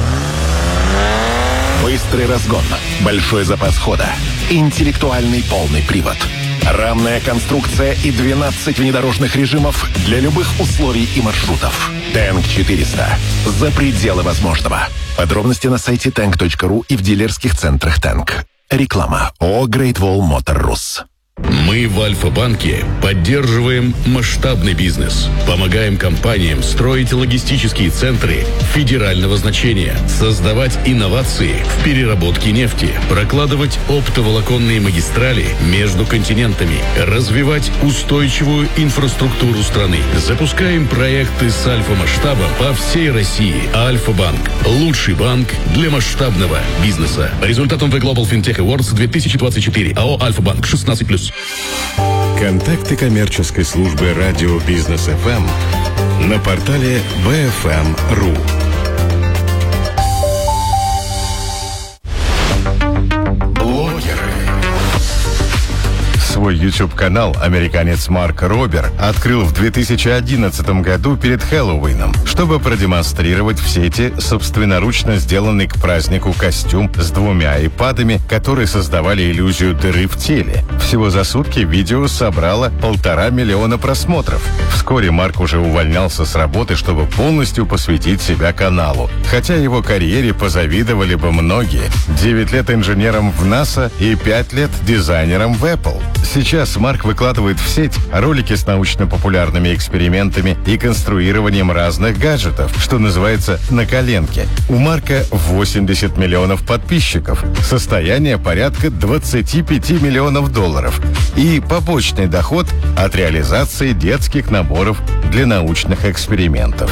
Speaker 26: Быстрый разгон, большой запас хода, интеллектуальный полный привод, рамная конструкция и 12 внедорожных режимов для любых условий и маршрутов. Тэнк 400. За пределы возможного. Подробности на сайте tank.ru и в дилерских центрах Тэнк. Реклама. ООО Great Wall Motor Rus.
Speaker 27: Мы в Альфа-банке поддерживаем масштабный бизнес, помогаем компаниям строить логистические центры федерального значения, создавать инновации в переработке нефти, прокладывать оптоволоконные магистрали между континентами, развивать устойчивую инфраструктуру страны. Запускаем проекты с альфа-масштабом по всей России. Альфа-банк – лучший банк для масштабного бизнеса. По результатам The Global FinTech Awards 2024 АО «Альфа-банк» 16+.
Speaker 2: Контакты коммерческой службы радио Бизнес ФМ на портале bfm.ru.
Speaker 26: Блогеры.
Speaker 5: Свой YouTube-канал американец Марк Робер открыл в 2011 году перед Хэллоуином, чтобы продемонстрировать в сети собственноручно сделанный к празднику костюм с 2 айпадами, которые создавали иллюзию дыры в теле. Всего за сутки видео собрало 1,5 миллиона просмотров. Вскоре Марк уже увольнялся с работы, чтобы полностью посвятить себя каналу. Хотя его карьере позавидовали бы многие. 9 лет инженером в НАСА и 5 лет дизайнером в Apple. Сейчас Марк выкладывает в сеть ролики с научно-популярными экспериментами и конструированием разных гаджетов, что называется «на коленке». У Марка 80 миллионов подписчиков, состояние порядка 25 миллионов долларов и побочный доход от реализации детских наборов для научных экспериментов.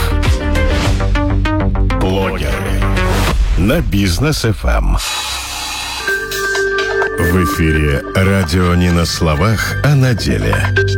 Speaker 5: Блогеры на Бизнес ФМ. В эфире радио не на словах, а на деле.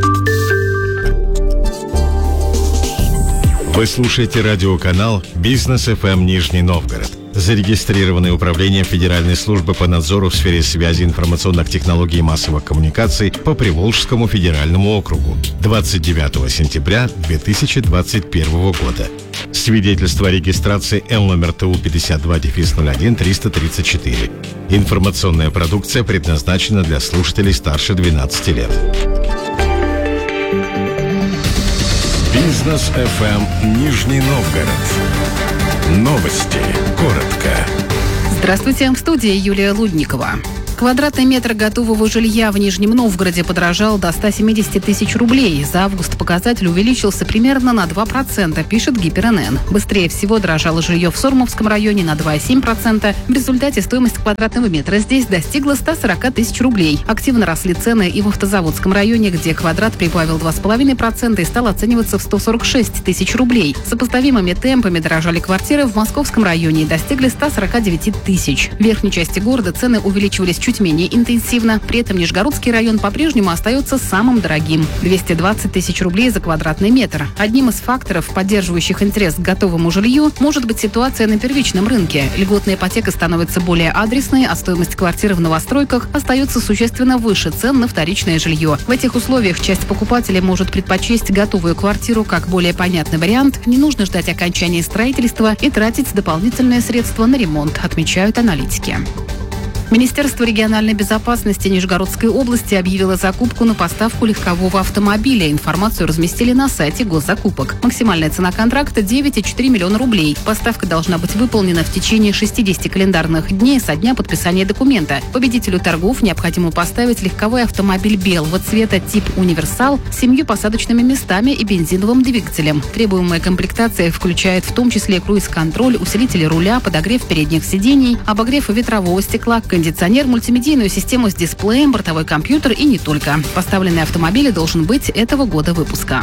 Speaker 5: Вы слушаете радиоканал Бизнес ФМ Нижний Новгород, зарегистрированное управлением Федеральной службы по надзору в сфере связи, информационных технологий и массовых коммуникаций по Приволжскому федеральному округу 29 сентября 2021 года. Свидетельство о регистрации Л номер ТУ 52-01-334. Информационная продукция предназначена для слушателей старше 12 лет. Бизнес ФМ Нижний Новгород. Новости. Коротко.
Speaker 7: Здравствуйте, в студии Юлия Лудникова. Квадратный метр готового жилья в Нижнем Новгороде подорожал до 170 тысяч рублей. За август показатель увеличился примерно на 2%, пишет ГИПРНН. Быстрее всего дорожало жилье в Сормовском районе на 2,7%. В результате стоимость квадратного метра здесь достигла 140 тысяч рублей. Активно росли цены и в Автозаводском районе, где квадрат прибавил 2,5% и стал оцениваться в 146 тысяч рублей. Сопоставимыми темпами дорожали квартиры в Московском районе и достигли 149 тысяч. В верхней части города цены увеличивались чуть менее интенсивно. При этом Нижегородский район по-прежнему остается самым дорогим – 220 тысяч рублей за квадратный метр. Одним из факторов, поддерживающих интерес к готовому жилью, может быть ситуация на первичном рынке. Льготная ипотека становится более адресной, а стоимость квартир в новостройках остается существенно выше цен на вторичное жилье. В этих условиях часть покупателей может предпочесть готовую квартиру как более понятный вариант. Не нужно ждать окончания строительства и тратить дополнительные средства на ремонт, отмечают аналитики. Министерство региональной безопасности Нижегородской области объявило закупку на поставку легкового автомобиля. Информацию разместили на сайте госзакупок. Максимальная цена контракта – 9,4 миллиона рублей. Поставка должна быть выполнена в течение 60 календарных дней со дня подписания документа. Победителю торгов необходимо поставить легковой автомобиль белого цвета тип «Универсал» с 7 посадочными местами и бензиновым двигателем. Требуемая комплектация включает в том числе круиз-контроль, усилители руля, подогрев передних сидений, обогрев ветрового стекла, кондиционер, мультимедийную систему с дисплеем, бортовой компьютер и не только. Поставленный автомобиль должен быть этого года выпуска.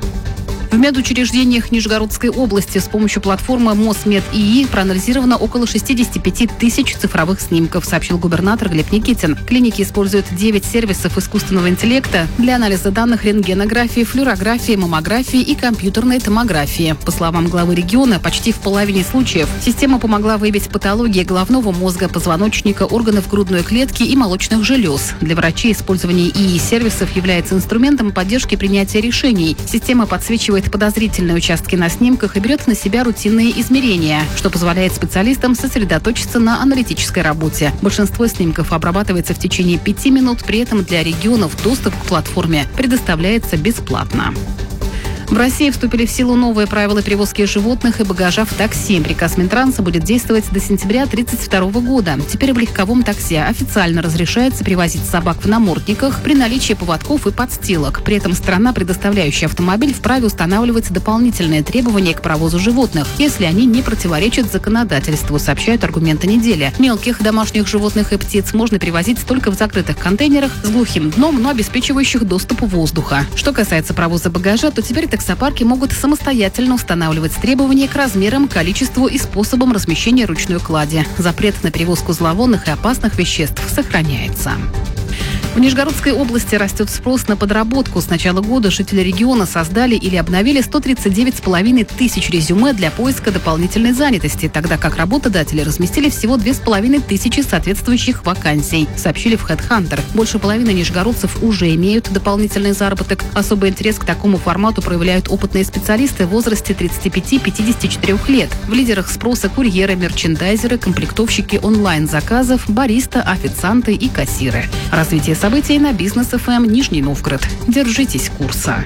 Speaker 7: В медучреждениях Нижегородской области с помощью платформы МОСМЕД-ИИ проанализировано около 65 тысяч цифровых снимков, сообщил губернатор Глеб Никитин. Клиники используют 9 сервисов искусственного интеллекта для анализа данных рентгенографии, флюорографии, маммографии и компьютерной томографии. По словам главы региона, почти в половине случаев система помогла выявить патологии головного мозга, позвоночника, органов грудной клетки и молочных желез. Для врачей использование ИИ-сервисов является инструментом поддержки принятия решений. Система подсвечивает подозрительные участки на снимках и берет на себя рутинные измерения, что позволяет специалистам сосредоточиться на аналитической работе. Большинство снимков обрабатывается в течение 5 минут, при этом для регионов доступ к платформе предоставляется бесплатно. В России вступили в силу новые правила перевозки животных и багажа в такси. Приказ Минтранса будет действовать до сентября 1932 года. Теперь в легковом такси официально разрешается привозить собак в намордниках при наличии поводков и подстилок. При этом страна, предоставляющая автомобиль, вправе устанавливать дополнительные требования к провозу животных, если они не противоречат законодательству, сообщают «Аргументы недели». Мелких домашних животных и птиц можно перевозить только в закрытых контейнерах с глухим дном, но обеспечивающих доступ воздуха. Что касается провоза багажа, то теперь таксопарки могут самостоятельно устанавливать требования к размерам, количеству и способам размещения ручной клади. Запрет на перевозку зловонных и опасных веществ сохраняется. В Нижегородской области растет спрос на подработку. С начала года жители региона создали или обновили 139,5 тысяч резюме для поиска дополнительной занятости, тогда как работодатели разместили всего 2500 соответствующих вакансий, сообщили в HeadHunter. Больше половины нижегородцев уже имеют дополнительный заработок. Особый интерес к такому формату проявляют опытные специалисты в возрасте 35-54 лет. В лидерах спроса курьеры, мерчендайзеры, комплектовщики онлайн-заказов, бариста, официанты и кассиры. Развитие событий на Бизнес ФМ Нижний Новгород. Держитесь курса.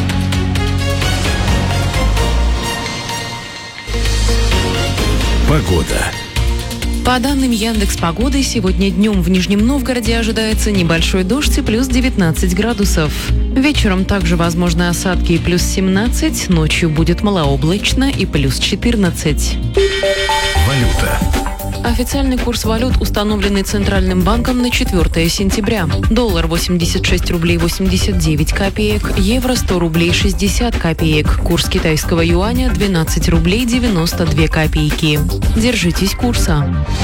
Speaker 2: Погода.
Speaker 8: По данным Яндекс.Погоды, сегодня днем в Нижнем Новгороде ожидается небольшой дождь и плюс 19 градусов. Вечером также возможны осадки и плюс 17, ночью будет малооблачно и плюс 14.
Speaker 2: Валюта.
Speaker 8: Официальный курс валют, установленный Центральным банком на 4 сентября. Доллар 86 рублей 89 копеек, евро 100 рублей 60 копеек, курс китайского юаня 12 рублей 92 копейки. Держитесь курса.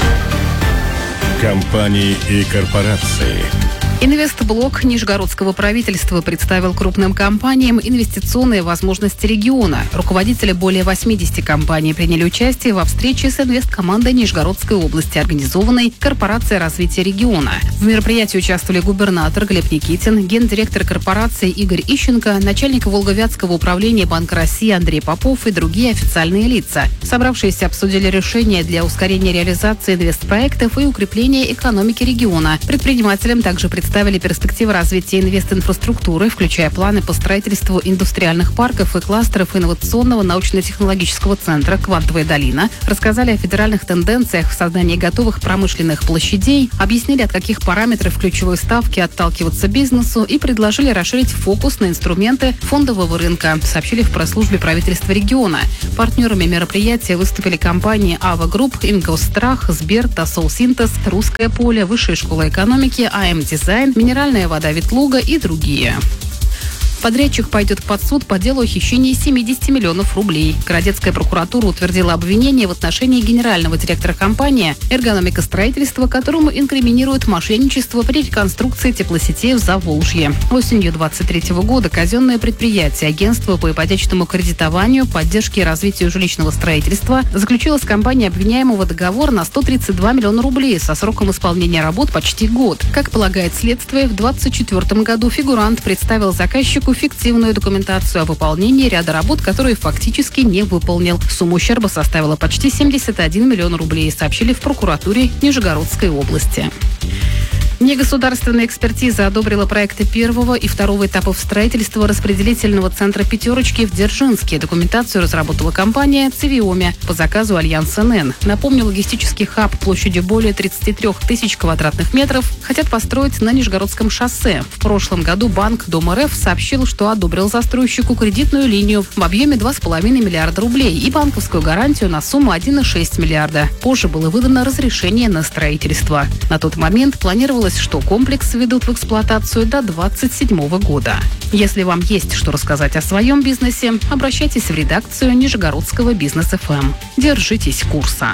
Speaker 2: Компании и корпорации.
Speaker 7: Инвестблок Нижегородского правительства представил крупным компаниям инвестиционные возможности региона. Руководители более 80 компаний приняли участие во встрече с инвесткомандой Нижегородской области, организованной Корпорацией развития региона. В мероприятии участвовали губернатор Глеб Никитин, гендиректор корпорации Игорь Ищенко, начальник Волговятского управления Банка России Андрей Попов и другие официальные лица. Собравшиеся обсудили решения для ускорения реализации инвестпроектов и укрепления экономики региона. Предпринимателям также представили перспективы развития инвестинфраструктуры, включая планы по строительству индустриальных парков и кластеров инновационного научно-технологического центра «Квантовая долина», рассказали о федеральных тенденциях в создании готовых промышленных площадей, объяснили, от каких параметров ключевой ставки отталкиваться бизнесу и предложили расширить фокус на инструменты фондового рынка, сообщили в пресс-службе правительства региона. Партнерами мероприятия выступили компании «Ава Групп», «Ингосстрах», «Сбер», «Тосол Синтез», «Русское поле», Высшая школа экономики, АМ Дизайн, «Минеральная вода Ветлуга» и другие. Подрядчик пойдет под суд по делу о хищении 70 миллионов рублей. Городецкая прокуратура утвердила обвинение в отношении генерального директора компании «Эргономика строительства», которому инкриминируют мошенничество при реконструкции теплосетей в Заволжье. Осенью 2023 года казенное предприятие Агентство по ипотечному кредитованию, поддержке и развитию жилищного строительства заключило с компанией обвиняемого договор на 132 миллиона рублей со сроком исполнения работ почти год. Как полагает следствие, в 2024 году фигурант представил заказчику фиктивную документацию о выполнении ряда работ, которые фактически не выполнил. Сумма ущерба составила почти 71 миллион рублей, сообщили в прокуратуре Нижегородской области. Негосударственная экспертиза одобрила проекты первого и второго этапов строительства распределительного центра «Пятерочки» в Дзержинске. Документацию разработала компания «Цивиоми» по заказу Альянс НН. Напомню, логистический хаб площадью более 33 тысяч квадратных метров хотят построить на Нижегородском шоссе. В прошлом году Банк Дом РФ сообщил, что одобрил застройщику кредитную линию в объеме 2,5 миллиарда рублей и банковскую гарантию на сумму 1,6 миллиарда. Позже было выдано разрешение на строительство. На тот момент планировалось, что комплекс введут в эксплуатацию до 2027 года. Если вам есть что рассказать о своем бизнесе, обращайтесь в редакцию Нижегородского Бизнес ФМ. Держитесь курса.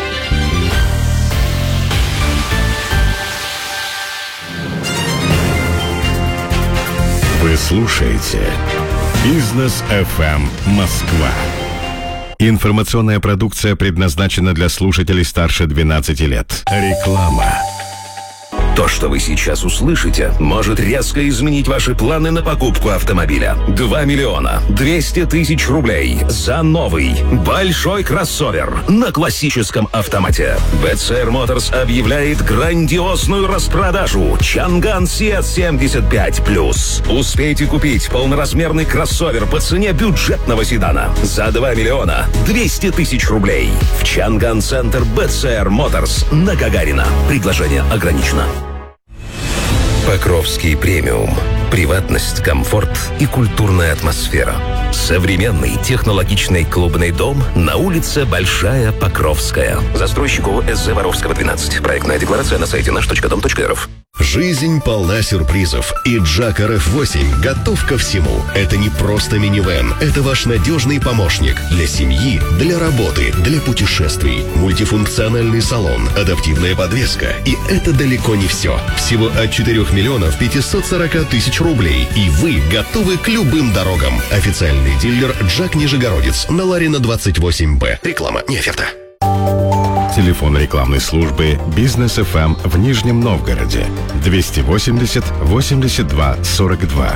Speaker 2: Вы слушаете Бизнес ФМ Москва. Информационная продукция предназначена для слушателей старше 12 лет. Реклама.
Speaker 10: То, что вы сейчас услышите, может резко изменить ваши планы на покупку автомобиля. 2 миллиона 200 тысяч рублей за новый большой кроссовер на классическом автомате. BCR Motors объявляет грандиозную распродажу Чанган Сиат 75+. Успейте купить полноразмерный кроссовер по цене бюджетного седана за 2 миллиона 200 тысяч рублей в Чанган-центр BCR Motors на Гагарина. Предложение ограничено. Покровский премиум. Приватность, комфорт и культурная атмосфера. Современный технологичный клубный дом на улице Большая Покровская. Застройщику СЗ Воровского 12. Проектная декларация на сайте наш.дом.рф.
Speaker 3: Жизнь полна сюрпризов, и Джак RF8 готов ко всему. Это не просто минивэн, это ваш надежный помощник для семьи, для работы, для путешествий. Мультифункциональный салон, адаптивная подвеска. И это далеко не все. Всего от 4 миллионов 540 тысяч рублей, и вы готовы к любым дорогам. Официальный дилер Джак Нижегородец на Ларина 28Б. Реклама не оферта.
Speaker 5: Телефон рекламной службы «Бизнес ФМ» в Нижнем Новгороде 280 82 42.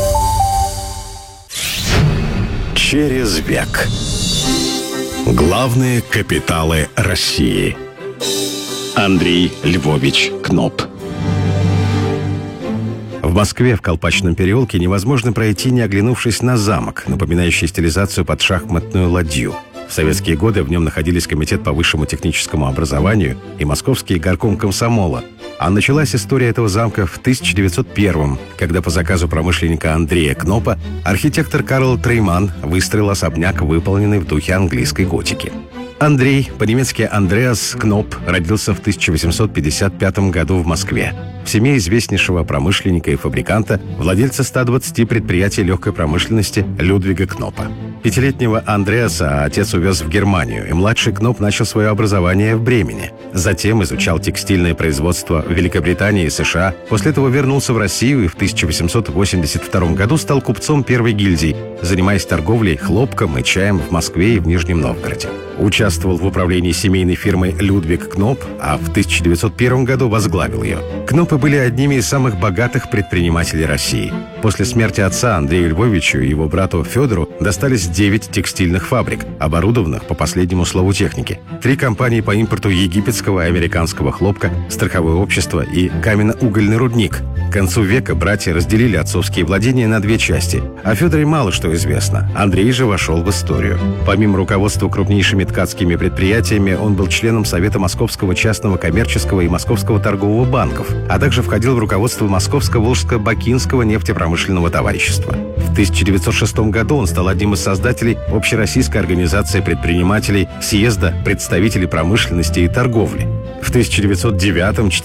Speaker 5: Через век. Главные капиталы России. Андрей Львович Кноп.
Speaker 9: В Москве, в Колпачном переулке, невозможно пройти, не оглянувшись на замок, напоминающий стилизацию под шахматную ладью. В советские годы в нем находились Комитет по высшему техническому образованию и Московский горком комсомола. А началась история этого замка в 1901-м, когда по заказу промышленника Андрея Кнопа архитектор Карл Трейман выстроил особняк, выполненный в духе английской готики. Андрей, по-немецки Андреас Кноп, родился в 1855 году в Москве. В семье известнейшего промышленника и фабриканта, владельца 120 предприятий легкой промышленности Людвига Кнопа. Пятилетнего Андреаса отец увез в Германию, и младший Кноп начал свое образование в Бремене. Затем изучал текстильное производство в Великобритании и США. После этого вернулся в Россию и в 1882 году стал купцом первой гильдии, занимаясь торговлей хлопком и чаем в Москве и в Нижнем Новгороде. Участвовал в управлении семейной фирмой Людвиг Кноп, а в 1901 году возглавил ее. Кнопы были одними из самых богатых предпринимателей России. После смерти отца Андрею Львовичу и его брату Федору достались 9 текстильных фабрик, оборудованных по последнему слову техники, 3 компании по импорту египетского и американского хлопка, страховое общество и каменно-угольный рудник. К концу века братья разделили отцовские владения на 2 части. О Федоре мало что известно. Андрей же вошел в историю. Помимо руководства крупнейшими ткацкими предприятиями, он был членом Совета Московского частного коммерческого и Московского торгового банков, а также входил в руководство Московско-Волжско-Бакинского нефтепромышленного товарищества. В 1906 году он стал одним из создателей Общероссийской организации предпринимателей Съезда представителей промышленности и торговли. В 1909